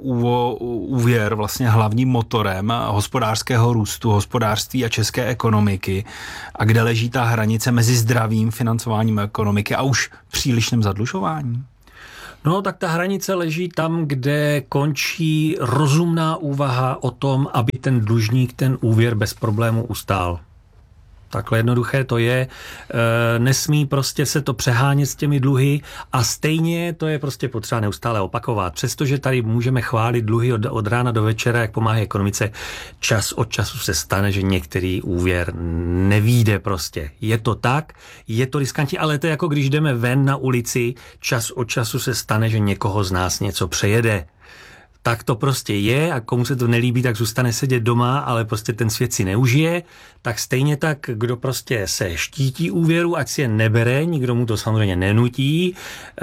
úvěr vlastně hlavním motorem hospodářského růstu, hospodářství a české ekonomiky a kde leží ta hranice mezi zdravým financováním ekonomiky a už přílišným zadlužováním? No, tak ta hranice leží tam, kde končí rozumná úvaha o tom, aby ten dlužník ten úvěr bez problému ustál. Takhle jednoduché to je, e, nesmí prostě se to přehánět s těmi dluhy a stejně to je prostě potřeba neustále opakovat. Přestože tady můžeme chválit dluhy od, od rána do večera, jak pomáhá ekonomice, čas od času se stane, že některý úvěr nevyjde prostě. Je to tak, je to riskantní, ale to je jako když jdeme ven na ulici, čas od času se stane, že někoho z nás něco přejede. Tak to prostě je a komu se to nelíbí, tak zůstane sedět doma, ale prostě ten svět si neužije. Tak stejně tak, kdo prostě se štítí úvěru, ať si je nebere, nikdo mu to samozřejmě nenutí,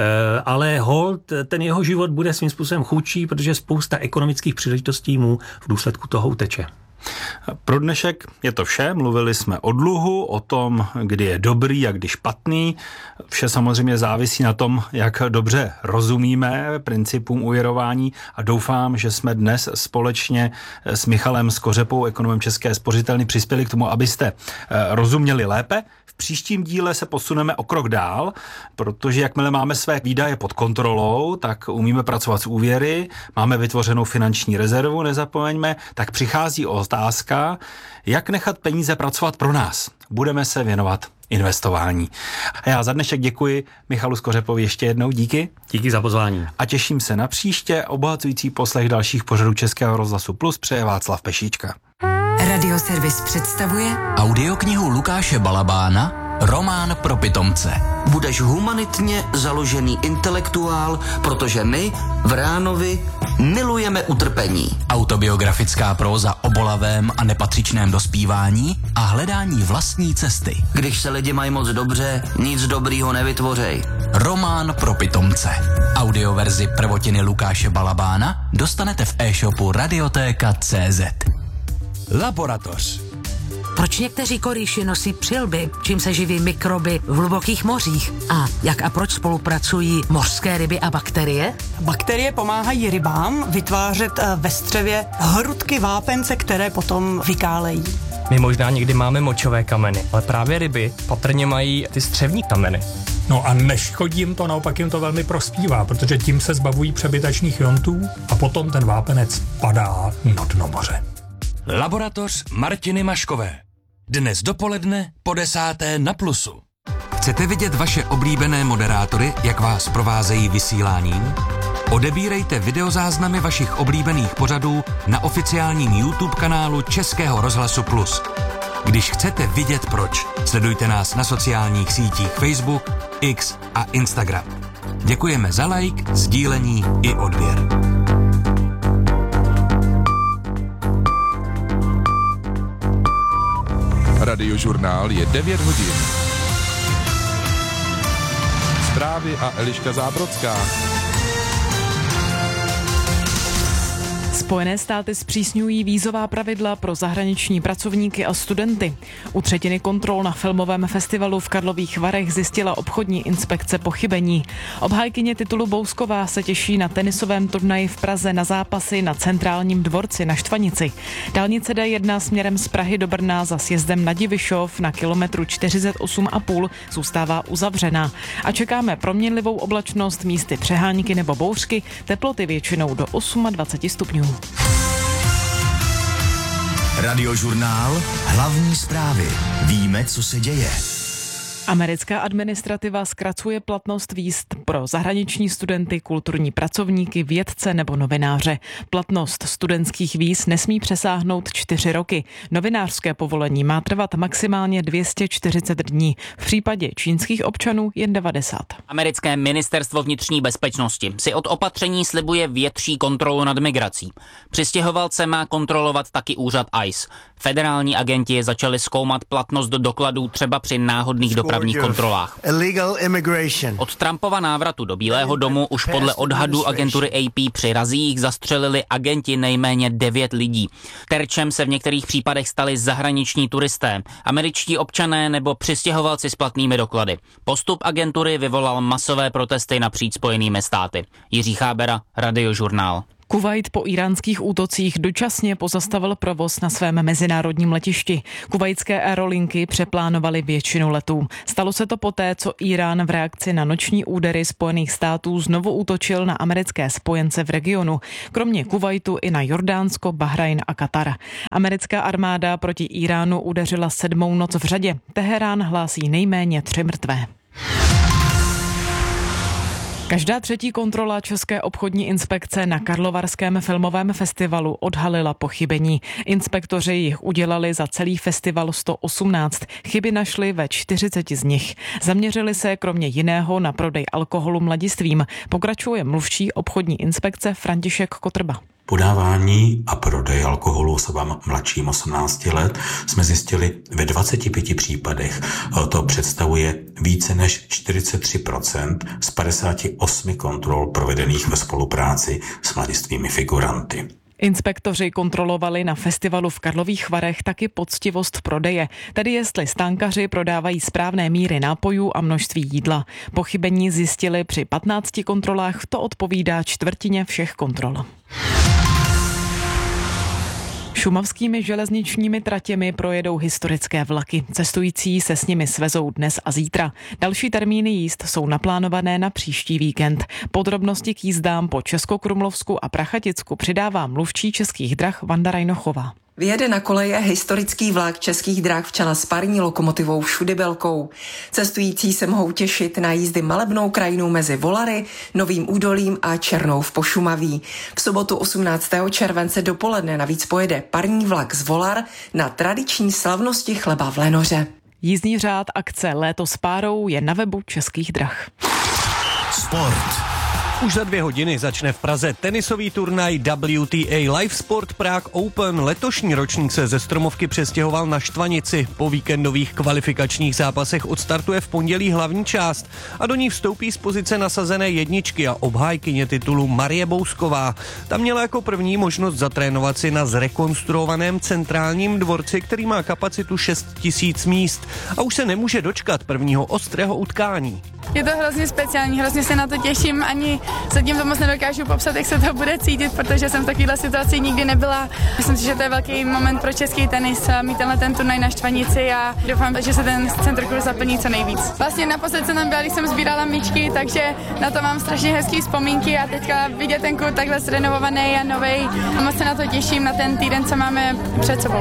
ale hold, ten jeho život bude svým způsobem chudší, protože spousta ekonomických příležitostí mu v důsledku toho uteče. Pro dnešek je to vše. Mluvili jsme o dluhu, o tom, kdy je dobrý a kdy špatný. Vše samozřejmě závisí na tom, jak dobře rozumíme principům úvěrování a doufám, že jsme dnes společně s Michalem Skořepou, ekonomem České spořitelny, přispěli k tomu, abyste rozuměli lépe. V příštím díle se posuneme o krok dál, protože jakmile máme své výdaje pod kontrolou, tak umíme pracovat s úvěry, máme vytvořenou finanční rezervu, nezapomeňme, tak přichází otázka, jak nechat peníze pracovat pro nás. Budeme se věnovat investování. A já za dnešek děkuji Michalu Skořepovi ještě jednou, díky. Díky za pozvání. A těším se na příště obohacující poslech dalších pořadů Českého rozhlasu Plus přeje Václav Pešíčka. Radioservis představuje audioknihu Lukáše Balabána Román pro pitomce. Budeš humanitně založený intelektuál, protože my v Ránovi milujeme utrpení. Autobiografická próza o bolavém a nepatřičném dospívání a hledání vlastní cesty. Když se lidi mají moc dobře, nic dobrýho nevytvořej. Román pro pitomce. Audioverzi prvotiny Lukáše Balabána dostanete v e-shopu radiotéka tečka cé zet. Laboratoř. Proč někteří korýši nosí přilby, čím se živí mikroby v hlubokých mořích? A jak a proč spolupracují mořské ryby a bakterie? Bakterie pomáhají rybám vytvářet ve střevě hrudky vápence, které potom vykálejí. My možná někdy máme močové kameny, ale právě ryby patrně mají ty střevní kameny. No a neškodí jim to, naopak jim to velmi prospívá, protože tím se zbavují přebytečných iontů a potom ten vápenec padá na dno moře. Laboratoř Martiny Maškové. Dnes dopoledne po desáté na Plusu. Chcete vidět vaše oblíbené moderátory, jak vás provázejí vysíláním? Odebírejte videozáznamy vašich oblíbených pořadů na oficiálním YouTube kanálu Českého rozhlasu Plus. Když chcete vidět proč, sledujte nás na sociálních sítích Facebook, X a Instagram. Děkujeme za like, sdílení i odběr. Radiožurnál je devět hodin. Zprávy a Eliška Zábrodská. Spojené státy zpřísňují vízová pravidla pro zahraniční pracovníky a studenty. U třetiny kontrol na filmovém festivalu v Karlových Varech zjistila obchodní inspekce pochybení. Obhájkyně titulu Bousková se těší na tenisovém turnaji v Praze na zápasy na Centrálním dvorci na Štvanici. Dálnice D jedna směrem z Prahy do Brna za sjezdem na Divišov na kilometru čtyřicet osm a půl zůstává uzavřená. A čekáme proměnlivou oblačnost, místy přehánky nebo bouřky, teploty většinou do dvacet osm stupňů. Radiožurnál, hlavní zprávy. Víme, co se děje. Americká administrativa zkracuje platnost víz pro zahraniční studenty, kulturní pracovníky, vědce nebo novináře. Platnost studentských víz nesmí přesáhnout čtyři roky. Novinářské povolení má trvat maximálně dvě stě čtyřicet dní. V případě čínských občanů jen devadesát. Americké ministerstvo vnitřní bezpečnosti si od opatření slibuje větší kontrolu nad migrací. Přistěhovalce má kontrolovat taky úřad I C E. Federální agenti začali zkoumat platnost dokladů třeba při náhodných dopravních kontrolách. Od Trumpova návratu do Bílého domu už podle odhadů agentury A P při razích zastřelili agenti nejméně devět lidí. Terčem se v některých případech stali zahraniční turisté, američtí občané nebo přistěhovalci s platnými doklady. Postup agentury vyvolal masové protesty napříč Spojenými státy. Jiří Chábera, Radiožurnál. Kuvajt po iránských útocích dočasně pozastavil provoz na svém mezinárodním letišti. Kuvajtské aerolinky přeplánovaly většinu letů. Stalo se to poté, co Irán v reakci na noční údery Spojených států znovu útočil na americké spojence v regionu, kromě Kuvajtu i na Jordánsko, Bahrajn a Katar. Americká armáda proti Iránu udeřila sedmou noc v řadě. Teherán hlásí nejméně tři mrtvé. Každá třetí kontrola České obchodní inspekce na Karlovarském filmovém festivalu odhalila pochybení. Inspektoři jich udělali za celý festival sto osmnáct. Chyby našli ve čtyřiceti z nich. Zaměřili se kromě jiného na prodej alkoholu mladistvím. Pokračuje mluvčí obchodní inspekce František Kotrba. Podávání a prodej alkoholu osobám mladším osmnácti let jsme zjistili ve dvaceti pěti případech. To představuje více než čtyřicet tři procent z padesáti osmi kontrol provedených ve spolupráci s mladistvými figuranty. Inspektoři kontrolovali na festivalu v Karlových Varech taky poctivost prodeje, tedy jestli stánkaři prodávají správné míry nápojů a množství jídla. Pochybení zjistili při patnácti kontrolách, to odpovídá čtvrtině všech kontrol. Šumavskými železničními tratěmi projedou historické vlaky. Cestující se s nimi svezou dnes a zítra. Další termíny jízd jsou naplánované na příští víkend. Podrobnosti k jízdám po Českokrumlovsku a Prachaticku přidává mluvčí Českých drah Vanda Rajnochová. Vyjede na koleje historický vlak Českých drah v čele s parní lokomotivou Všudybelkou. Cestující se mohou těšit na jízdy malebnou krajinou mezi Volary, Novým Údolím a Černou v Pošumaví. V sobotu osmnáctého července dopoledne navíc pojede parní vlak z Volar na tradiční slavnosti chleba v Lenoře. Jízdní řád akce Léto s párou je na webu Českých drah. Sport. Už za dvě hodiny začne v Praze tenisový turnaj W T A Live Sport Prague Open. Letošní ročník se ze Stromovky přestěhoval na Štvanici. Po víkendových kvalifikačních zápasech odstartuje v pondělí hlavní část a do ní vstoupí z pozice nasazené jedničky a obhájkyně titulu Marie Bousková. Ta měla jako první možnost zatrénovat si na zrekonstruovaném centrálním dvorci, který má kapacitu šest tisíc míst a už se nemůže dočkat prvního ostrého utkání. Je to hrozně speciální, hrozně se na to těším, ani zatím to moc nedokážu popsat, jak se to bude cítit, protože jsem v takovéhle situaci nikdy nebyla. Myslím si, že to je velký moment pro český tenis, mít tenhle ten turnaj na Štvanici a doufám, že se ten centrokurs zaplní co nejvíc. Vlastně naposled jsem tam byla, když jsem sbírala míčky, takže na to mám strašně hezký vzpomínky a teďka vidět ten klub takhle zrenovovaný a novej a moc se na to těším, na ten týden, co máme před sebou.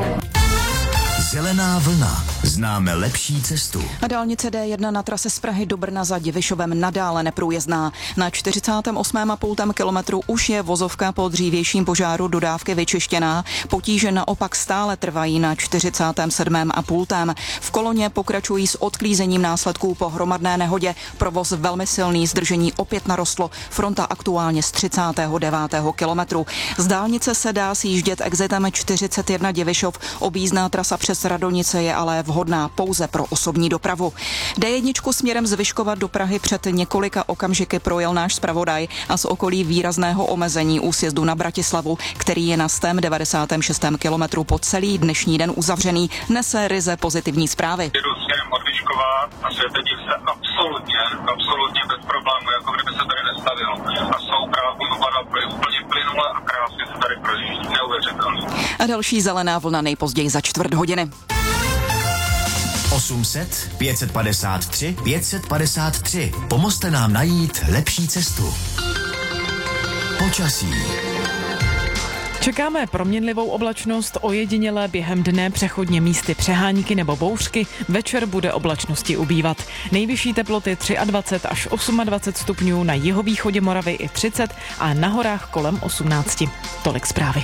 Zelená vlna. Známe lepší cestu. A dálnice D jedna na trase z Prahy do Brna za Divišovem nadále neprůjezdná. Na čtyřicátém osmém a půl kilometru už je vozovka po dřívějším požáru dodávky vyčištěná. Potíže naopak stále trvají na čtyřicátém sedmém a půl. V koloně pokračují s odklízením následků po hromadné nehodě. Provoz velmi silný, zdržení opět narostlo. Fronta aktuálně z třicátého devátého kilometru. Z dálnice se dá sjíždět exitem čtyřicet jedna Divišov. Objízdná trasa přes Radonice je ale vhodná vhodná pouze pro osobní dopravu. D jedna směrem z Vyškova do Prahy před několika okamžiky projel náš zpravodaj a z okolí výrazného omezení u sjezdu na Bratislavu, který je na sto devadesátém šestém kilometru po celý dnešní den uzavřený, nese ryze pozitivní zprávy. Jedu směrem od Vyškova a světediv se absolutně, absolutně bez problémů, jako kdyby se tady nestavilo. A soupravku vypadá úplně plynule a krásně se tady projíždí, neuvěřitelný. A další zelená vlna nejpozději za čtvrt hodiny. osm set, pět set padesát tři, pět set padesát tři. Pomozte nám najít lepší cestu. Počasí. Čekáme proměnlivou oblačnost, ojedinělé během dne přechodně místy přehánky nebo bouřky, večer bude oblačnosti ubývat. Nejvyšší teploty dvacet tři až dvacet osm stupňů, na jihovýchodě Moravy i třicet a na horách kolem osmnáct. Tolik zprávy.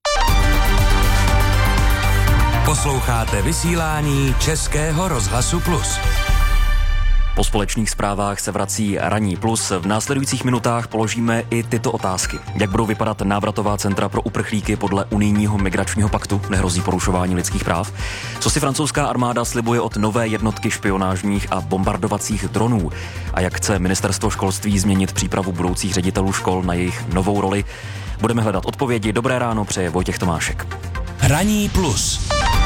Posloucháte vysílání Českého rozhlasu Plus. Po společných zprávách se vrací Ranní plus. V následujících minutách položíme i tyto otázky. Jak budou vypadat návratová centra pro uprchlíky podle unijního migračního paktu? Nehrozí porušování lidských práv? Co si francouzská armáda slibuje od nové jednotky špionážních a bombardovacích dronů? A jak chce ministerstvo školství změnit přípravu budoucích ředitelů škol na jejich novou roli? Budeme hledat odpovědi. Dobré ráno přeje Vojtěch Tomášek. Ranní plus.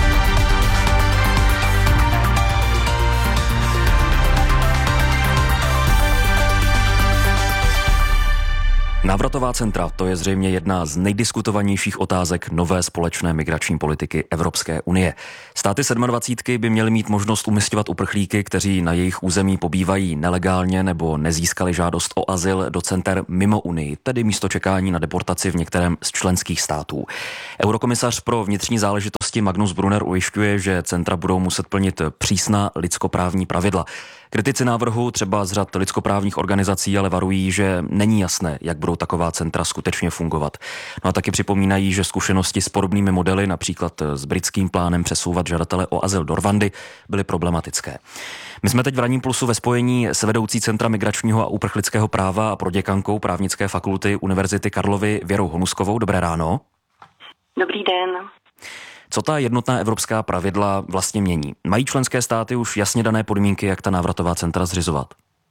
Návratová centra, to je zřejmě jedna z nejdiskutovanějších otázek nové společné migrační politiky Evropské unie. Státy sedmadvacítky by měly mít možnost umisťovat uprchlíky, kteří na jejich území pobývají nelegálně nebo nezískali žádost o azyl, do center mimo Unii, tedy místo čekání na deportaci v některém z členských států. Eurokomisař pro vnitřní záležitosti Magnus Brunner ujišťuje, že centra budou muset plnit přísná lidskoprávní pravidla. Kritici návrhu třeba z řad lidskoprávních organizací ale varují, že není jasné, jak budou taková centra skutečně fungovat. No a taky připomínají, že zkušenosti s podobnými modely, například s britským plánem přesouvat žadatele o azyl do Rwandy, byly problematické. My jsme teď v Ranním plusu ve spojení s vedoucí Centra migračního a uprchlického práva a proděkankou právnické fakulty Univerzity Karlovy Věrou Honuskovou. Dobré ráno. Dobrý den. Co ta jednotná evropská pravidla vlastně mění? Mají členské státy už jasně dané podmínky, jak ta návratová centra zřizovat?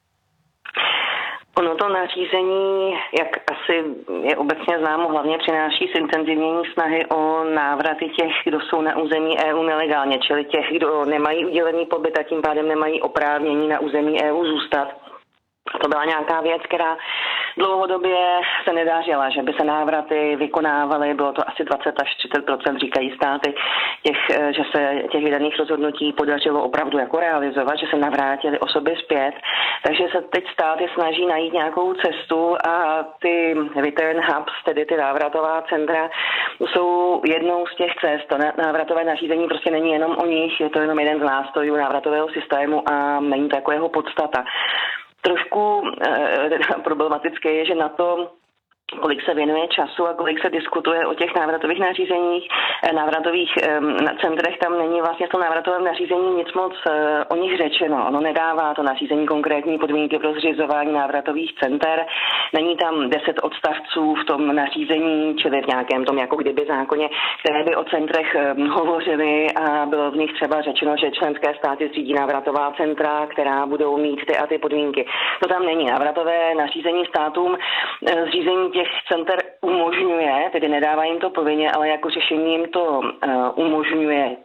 Ono to nařízení, jak asi je obecně známo, hlavně přináší zintenzivnění snahy o návraty těch, kdo jsou na území E U nelegálně, čili těch, kdo nemají udělený pobyt a tím pádem nemají oprávnění na území E U zůstat. To byla nějaká věc, která dlouhodobě se nedařila, že by se návraty vykonávaly, bylo to asi dvacet až třicet procent, říkají státy, těch, že se těch vydaných rozhodnutí podařilo opravdu jako realizovat, že se navrátily osoby zpět. Takže se teď státy snaží najít nějakou cestu a ty return hubs, tedy ty návratová centra, jsou jednou z těch cest. To návratové nařízení prostě není jenom o nich, je to jenom jeden z nástrojů návratového systému a není to jako jeho podstata. Trošku e, problematické je, že na to, kolik se věnuje času a kolik se diskutuje o těch návratových nařízeních, návratových um, centrech, tam není vlastně v tom návratovém nařízení nic moc uh, o nich řečeno. Ono nedává to nařízení konkrétní podmínky pro zřizování návratových center. Není tam deset odstavců v tom nařízení, čili v nějakém tom jako kdyby zákoně, které by o centrech um, hovořily a bylo v nich třeba řečeno, že členské státy zřídí návratová centra, která budou mít ty a ty podmínky. To tam není. Návratové nařízení státům uh, zřízení těch center umožňuje, tedy nedává jim to povinně, ale jako řešení jim to uh, umožňuje.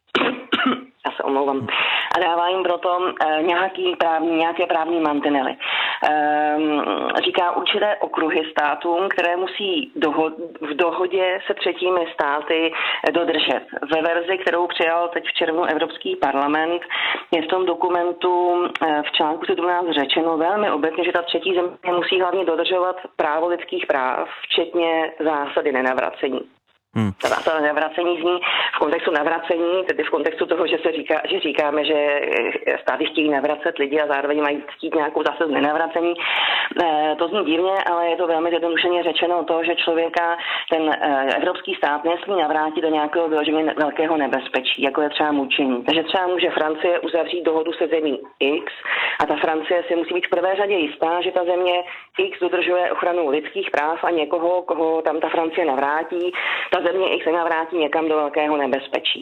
Já se omlouvám. A dává jim proto uh, nějaký právní, nějaké právní mantinely. Um, říká určité okruhy státům, které musí doho- v dohodě se třetími státy dodržet. Ve verzi, kterou přijal teď v červnu Evropský parlament, je v tom dokumentu uh, v článku sedmnáct řečeno velmi obecně, že ta třetí země musí hlavně dodržovat právo lidských práv, včetně zásady nenavracení. Hmm. Ta navracení zní v kontextu navracení, tedy v kontextu toho, že se říká, že říkáme, že státy chtějí navracet lidi a zároveň mají chtít nějakou zásadu nenavracení. E, to zní divně, ale je to velmi zjednodušeně řečeno to, že člověka ten e, evropský stát nesmí navrátit do nějakého vyloženě velkého nebezpečí, jako je třeba mučení. Takže třeba může Francie uzavřít dohodu se zemí X a ta Francie si musí být v prvé řadě jistá, že ta země X dodržuje ochranu lidských práv a někoho, koho tam ta Francie navrátí, ta země X se navrátí někam do velkého nebezpečí.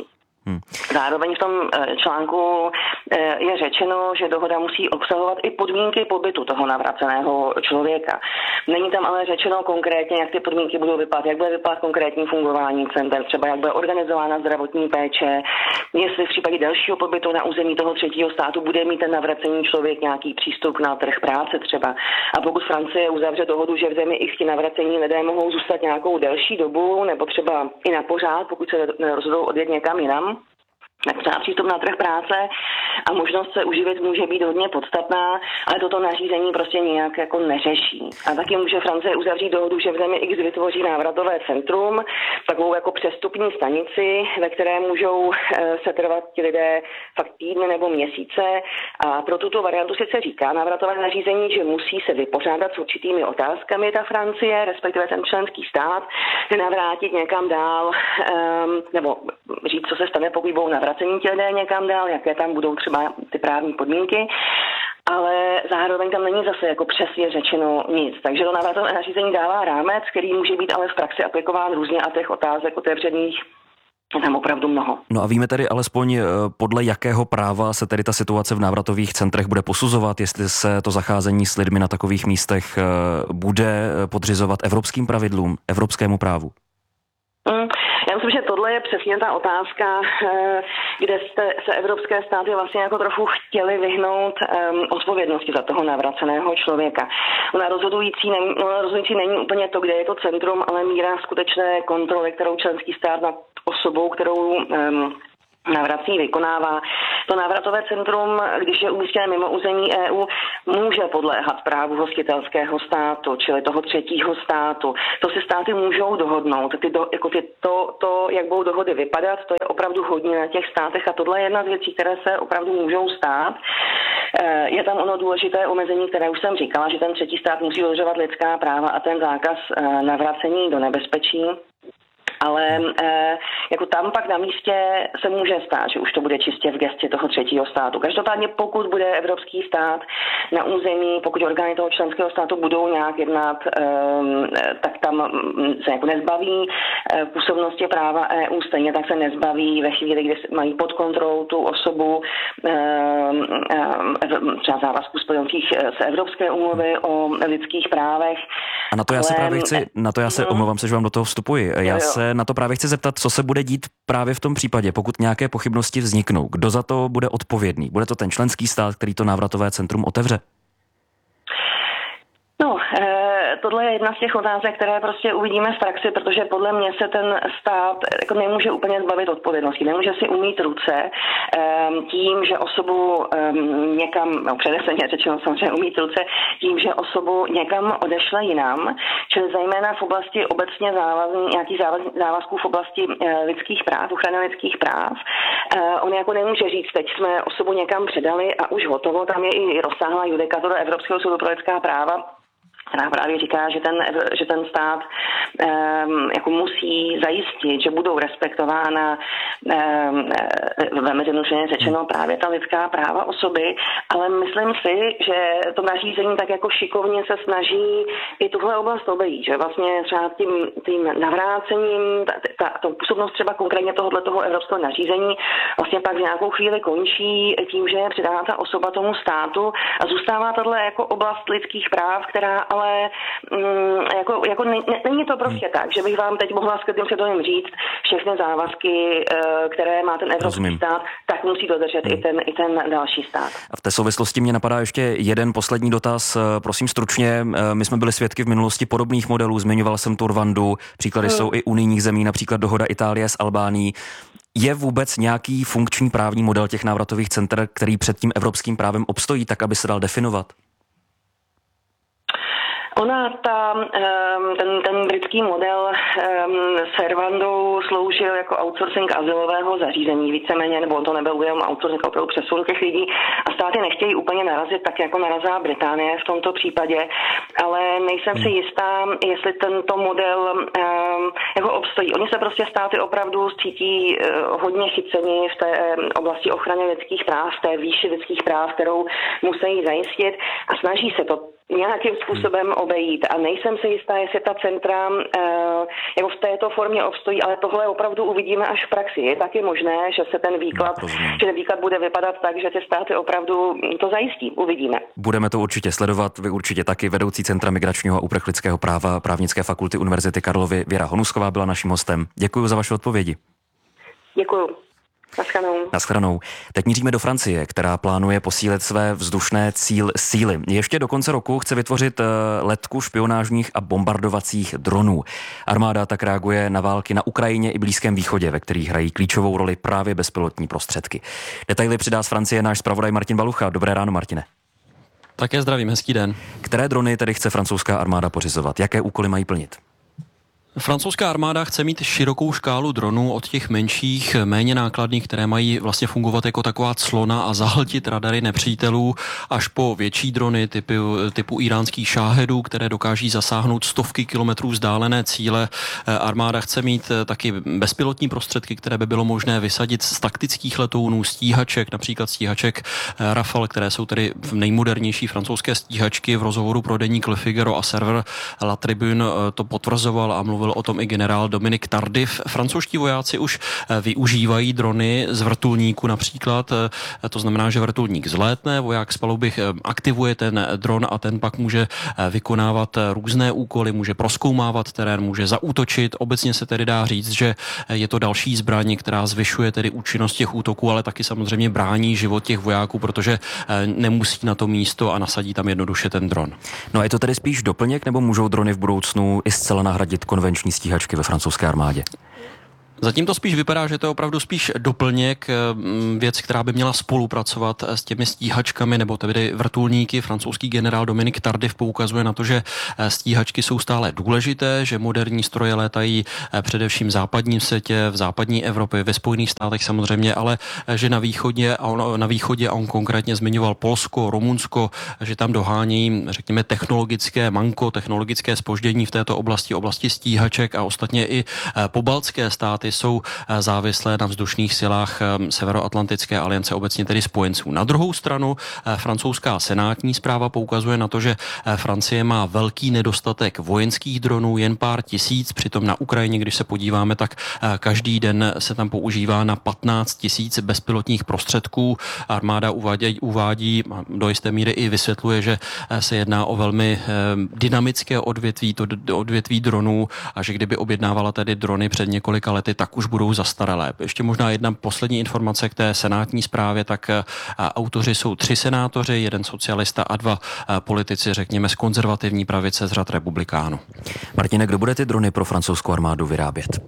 Hmm. Zároveň v tom článku je řečeno, že dohoda musí obsahovat i podmínky pobytu toho navraceného člověka. Není tam ale řečeno konkrétně, jak ty podmínky budou vypadat, jak bude vypadat konkrétní fungování center, třeba jak bude organizována zdravotní péče, jestli v případě dalšího pobytu na území toho třetího státu bude mít ten navracený člověk nějaký přístup na trh práce třeba. A pokud Francie uzavře dohodu, že v zemi i ti navracení lidé mohou zůstat nějakou delší dobu, nebo třeba i na pořád, pokud se rozhodnou odjet někam jinam, tak třeba přístup na trh práce a možnost se uživit může být hodně podstatná, ale toto nařízení prostě nějak jako neřeší. A taky může Francie uzavřít dohodu, že v zemi X vytvoří návratové centrum, takovou jako přestupní stanici, ve které můžou se trvat ti lidé fakt týdny nebo měsíce. A pro tuto variantu sice říká návratové nařízení, že musí se vypořádat s určitými otázkami ta Francie, respektive ten členský stát, navrátit někam dál, nebo říct, co se stane, pokud budou navracení ti lidé někam dál, jaké tam budou třeba ty právní podmínky, ale zároveň tam není zase jako přesně řečeno nic. Takže to návratové nařízení dává rámec, který může být ale v praxi aplikován různě a těch otázek otevřených je tam opravdu mnoho. No a víme tedy alespoň podle jakého práva se tedy ta situace v návratových centrech bude posuzovat, jestli se to zacházení s lidmi na takových místech bude podřizovat evropským pravidlům, evropskému právu? Já myslím, že tohle je přesně ta otázka, kde jste, se evropské státy vlastně jako trochu chtěly vyhnout um, odpovědnosti za toho navraceného člověka. Ona rozhodující, není, ona rozhodující není úplně to, kde je to centrum, ale míra skutečné kontroly, kterou členský stát nad osobou, kterou um, navrací vykonává. To návratové centrum, když je umístěné mimo území E U, může podléhat právu hostitelského státu, čili toho třetího státu. To si státy můžou dohodnout. Ty do, jako ty, to, to, jak budou dohody vypadat, to je opravdu hodně na těch státech a tohle je jedna z věcí, které se opravdu můžou stát. Je tam ono důležité omezení, které už jsem říkala, že ten třetí stát musí dodržovat lidská práva a ten zákaz navracení do nebezpečí. Ale e, jako tam pak na místě se může stát, že už to bude čistě v gesci toho třetího státu. Každopádně pokud bude evropský stát na území, pokud orgány toho členského státu budou nějak jednat, e, tak tam se jako nezbaví e, působnosti práva E U, stejně tak se nezbaví ve chvíli, kdy mají pod kontrolou tu osobu e, e, třeba závazků spojených s Evropské úmluvy o lidských právech. A na to já se Ale, právě chci, na to já se, no, omlouvám se, že vám do toho vstupuji. Já jo, jo. se na to právě chci zeptat, co se bude dít právě v tom případě, pokud nějaké pochybnosti vzniknou. Kdo za to bude odpovědný? Bude to ten členský stát, který to návratové centrum otevře? No, e, tohle je jedna z těch otázek, které prostě uvidíme v praxi, protože podle mě se ten stát jako nemůže úplně zbavit odpovědnosti. Nemůže si umýt ruce e, tím, že osobu e, někam, no předesně řečeno samozřejmě umýt ruce, tím, že osobu někam odešle jinam, čili zejména v oblasti obecně závazný, nějakých závaz, závazků v oblasti e, lidských práv, ochrany lidských práv. E, on jako nemůže říct, teď jsme osobu někam předali a už hotovo, tam je i rozsáhlá judikatura Evropského soudu pro lidská práva, která právě říká, že ten, že ten stát um, jako musí zajistit, že budou respektována um, velmi zjednodušeně řečeno právě ta lidská práva osoby, ale myslím si, že to nařízení tak jako šikovně se snaží i tuhle oblast obejít, že vlastně třeba tím, tím navrácením, ta, ta, ta působnost třeba konkrétně tohohle toho evropského nařízení vlastně pak v nějakou chvíli končí tím, že je předána ta osoba tomu státu a zůstává tahle jako oblast lidských práv, která ale mm, jako, jako ne, ne, není to prostě tak, že bych vám teď mohla s klidným svědomím říct všechny závazky, které má ten evropský Rozumím. stát, tak musí dodržet hmm. i, ten, i ten další stát. A v té souvislosti mě napadá ještě jeden poslední dotaz. Prosím stručně, my jsme byli svědky v minulosti podobných modelů, zmiňoval jsem tu Rwandu, příklady hmm. jsou i unijních zemí, například dohoda Itálie s Albánií. Je vůbec nějaký funkční právní model těch návratových center, který před tím evropským právem obstojí, tak aby se dal definovat? Ona, ta, ten, ten britský model s Rwandou sloužil jako outsourcing azylového zařízení víceméně, nebo to nebyl jenom outsourcing, opravdu přesun těch lidí a státy nechtějí úplně narazit tak, jako narazila Británie v tomto případě, ale nejsem si jistá, jestli tento model jako obstojí. Oni se prostě státy opravdu cítí hodně chyceni v té oblasti ochrany lidských práv, v té výši lidských práv, kterou musí zajistit a snaží se to nějakým způsobem obejít. A nejsem si jistá, jestli ta centra e, jako v této formě obstojí, ale tohle opravdu uvidíme až v praxi. Je taky možné, že se ten výklad, že ten výklad bude vypadat tak, že ty státy opravdu to zajistí. Uvidíme. Budeme to určitě sledovat, vy určitě taky. Vedoucí Centra migračního a uprchlického práva Právnické fakulty Univerzity Karlovy Věra Honusková byla naším hostem. Děkuji za vaše odpovědi. Děkuji. Naschledanou. Naschledanou. Teď míříme do Francie, která plánuje posílit své vzdušné cíl, síly. Ještě do konce roku chce vytvořit letku špionážních a bombardovacích dronů. Armáda tak reaguje na války na Ukrajině i Blízkém východě, ve kterých hrají klíčovou roli právě bezpilotní prostředky. Detaily přidá z Francie náš zpravodaj Martin Balucha. Dobré ráno, Martine. Také zdravím, hezký den. Které drony tedy chce francouzská armáda pořizovat? Jaké úkoly mají plnit? Francouzská armáda chce mít širokou škálu dronů od těch menších, méně nákladných, které mají vlastně fungovat jako taková clona a zahltit radary nepřítelů, až po větší drony typu, typu iránských šáhedů, které dokáží zasáhnout stovky kilometrů vzdálené cíle. Armáda chce mít taky bezpilotní prostředky, které by bylo možné vysadit z taktických letounů, stíhaček, například stíhaček Rafale, které jsou tedy nejmodernější francouzské stíhačky. V rozhovoru pro deník Le Figaro a server La Tribune to potvrzoval a mluvil o tom i generál Dominique Tardif. Francouzští vojáci už využívají drony z vrtulníku například. To znamená, že vrtulník zlétne, voják z paluby aktivuje ten dron a ten pak může vykonávat různé úkoly, může prozkoumávat terén, může zaútočit. Obecně se tedy dá říct, že je to další zbraň, která zvyšuje tedy účinnost těch útoků, ale taky samozřejmě brání život těch vojáků, protože nemusí na to místo a nasadí tam jednoduše ten dron. No a je to tedy spíš doplněk, nebo můžou drony v budoucnu i zcela nahradit konvenční stíhačky ve francouzské armádě? Zatím to spíš vypadá, že to je opravdu spíš doplněk, věc, která by měla spolupracovat s těmi stíhačkami nebo tedy vrtulníky. Francouzský generál Dominique Tardif poukazuje na to, že stíhačky jsou stále důležité, že moderní stroje létají především v západním světě, v západní Evropě, ve Spojených státech samozřejmě, ale že na východě, na východě a on konkrétně zmiňoval Polsko, Rumunsko, že tam dohánějí, řekněme, technologické manko, technologické zpoždění v této oblasti, oblasti stíhaček a ostatně i pobaltské státy jsou závislé na vzdušných silách Severoatlantické aliance, obecně tedy spojenců. Na druhou stranu francouzská senátní zpráva poukazuje na to, že Francie má velký nedostatek vojenských dronů, jen pár tisíc, přitom na Ukrajině, když se podíváme, tak každý den se tam používá na patnáct tisíc bezpilotních prostředků. Armáda uvádí, uvádí do jisté míry i vysvětluje, že se jedná o velmi dynamické odvětví, to odvětví dronů a že kdyby objednávala tedy drony před několika lety, tak už budou zastaralé. Ještě možná jedna poslední informace k té senátní zprávě, tak autoři jsou tři senátoři, jeden socialista a dva politici, řekněme, z konzervativní pravice z řad republikánů. Martine, kdo bude ty drony pro francouzskou armádu vyrábět?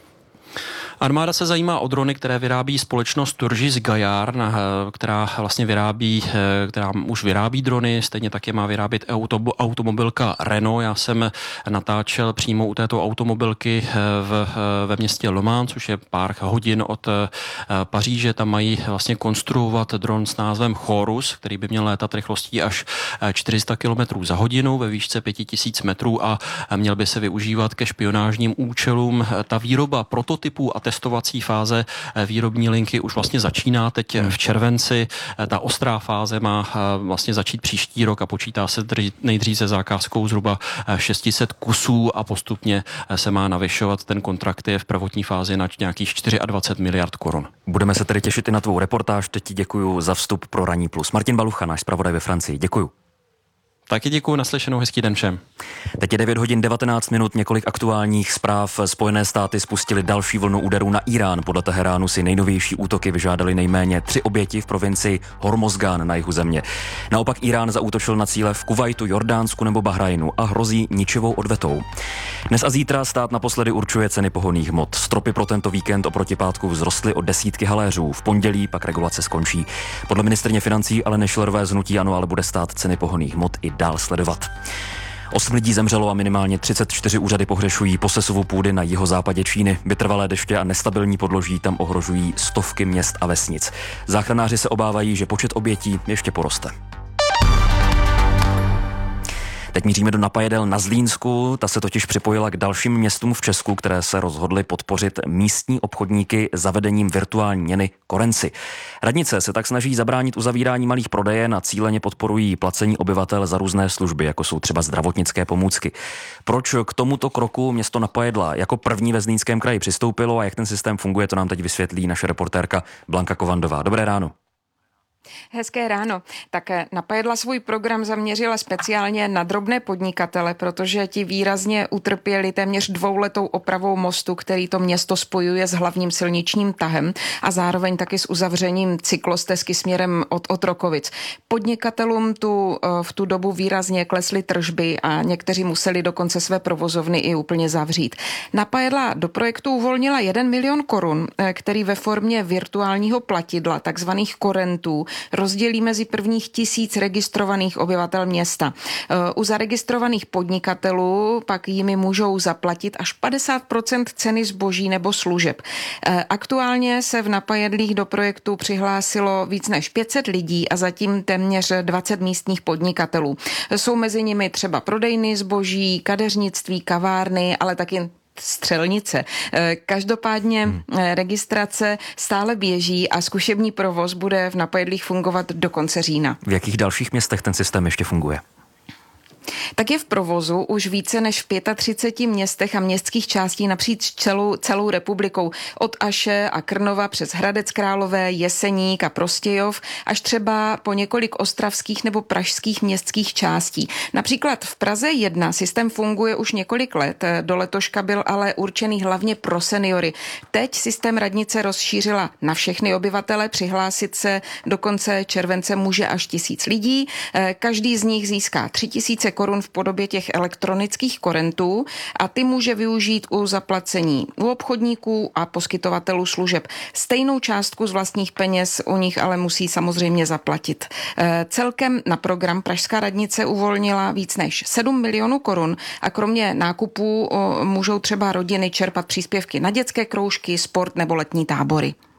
Armáda se zajímá o drony, které vyrábí společnost Turgis Gaillard, která vlastně vyrábí, která už vyrábí drony, stejně také má vyrábět auto, automobilka Renault. Já jsem natáčel přímo u této automobilky v, ve městě Le Mans, což je pár hodin od Paříže. Tam mají vlastně konstruovat dron s názvem Chorus, který by měl létat rychlostí až čtyři sta kilometrů za hodinu ve výšce pět tisíc metrů a měl by se využívat ke špionážním účelům. Ta výroba prototypů a testovací fáze výrobní linky už vlastně začíná teď v červenci. Ta ostrá fáze má vlastně začít příští rok a počítá se nejdřív se zakázkou zhruba šest set kusů a postupně se má navyšovat. Ten kontrakt je v prvotní fázi na nějakých dvacet čtyři miliard korun. Budeme se tedy těšit i na tvou reportáž. Teď ti děkuju za vstup pro Ranní plus. Martin Balucha, náš zpravodaj ve Francii. Děkuju. Taky děkuji, naslyšenou, hezký den všem. Teď je devět hodin devatenáct minut, několik aktuálních zpráv. Spojené státy spustili další vlnu úderů na Irán. Podle Teheránu si nejnovější útoky vyžádali nejméně tři oběti v provincii Hormozgán na jihu země. Naopak Irán zaútočil na cíle v Kuvajtu, Jordánsku nebo Bahrajnu a hrozí ničivou odvetou. Dnes a zítra stát naposledy určuje ceny pohonných hmot. Stropy pro tento víkend oproti pátku vzrostly o desítky haléřů. V pondělí pak regulace skončí. Podle ministryně financí Aleny Schillerové z hnutí ANO ale bude stát ceny pohonných hmot i dál sledovat. Osm lidí zemřelo a minimálně třicet čtyři úřady pohřešují po sesuvu půdy na jihozápadě Číny. Vytrvalé deště a nestabilní podloží tam ohrožují stovky měst a vesnic. Záchranáři se obávají, že počet obětí ještě poroste. Teď míříme do Napajedel na Zlínsku, ta se totiž připojila k dalším městům v Česku, které se rozhodly podpořit místní obchodníky zavedením virtuální měny Korenci. Radnice se tak snaží zabránit uzavírání malých prodejen a cíleně podporují placení obyvatel za různé služby, jako jsou třeba zdravotnické pomůcky. Proč k tomuto kroku město Napajedla jako první ve Zlínském kraji přistoupilo a jak ten systém funguje, to nám teď vysvětlí naše reportérka Blanka Kovandová. Dobré ráno. Hezké ráno. Také Napajedla svůj program zaměřila speciálně na drobné podnikatele, protože ti výrazně utrpěli téměř dvouletou opravou mostu, který to město spojuje s hlavním silničním tahem a zároveň taky s uzavřením cyklostezky směrem od Otrokovic. Podnikatelům tu v tu dobu výrazně klesly tržby a někteří museli dokonce své provozovny i úplně zavřít. Napajedla do projektu uvolnila jeden milion korun, který ve formě virtuálního platidla, takzvaných korentů, rozdělí mezi prvních tisíc registrovaných obyvatel města. U zaregistrovaných podnikatelů pak jimi můžou zaplatit až padesát procent ceny zboží nebo služeb. Aktuálně se v Napajedlích do projektu přihlásilo víc než pět set lidí a zatím téměř dvacet místních podnikatelů. Jsou mezi nimi třeba prodejny zboží, kadeřnictví, kavárny, ale taky střelnice. Každopádně hmm. registrace stále běží a zkušební provoz bude v Napajedlích fungovat do konce října. V jakých dalších městech ten systém ještě funguje? Tak je v provozu už více než v třiceti pěti městech a městských částí napříč celou, celou republikou. Od Aše a Krnova přes Hradec Králové, Jeseník a Prostějov až třeba po několik ostravských nebo pražských městských částí. Například v Praze jedna systém funguje už několik let, do letoška byl ale určený hlavně pro seniory. Teď systém radnice rozšířila na všechny obyvatele, přihlásit se do konce července může až tisíc lidí. Každý z nich získá tři tisíce korun v podobě těch elektronických korentů a ty může využít u zaplacení u obchodníků a poskytovatelů služeb. Stejnou částku z vlastních peněz u nich ale musí samozřejmě zaplatit. Celkem na program pražská radnice uvolnila víc než sedm milionů korun a kromě nákupů můžou třeba rodiny čerpat příspěvky na dětské kroužky, sport nebo letní tábory.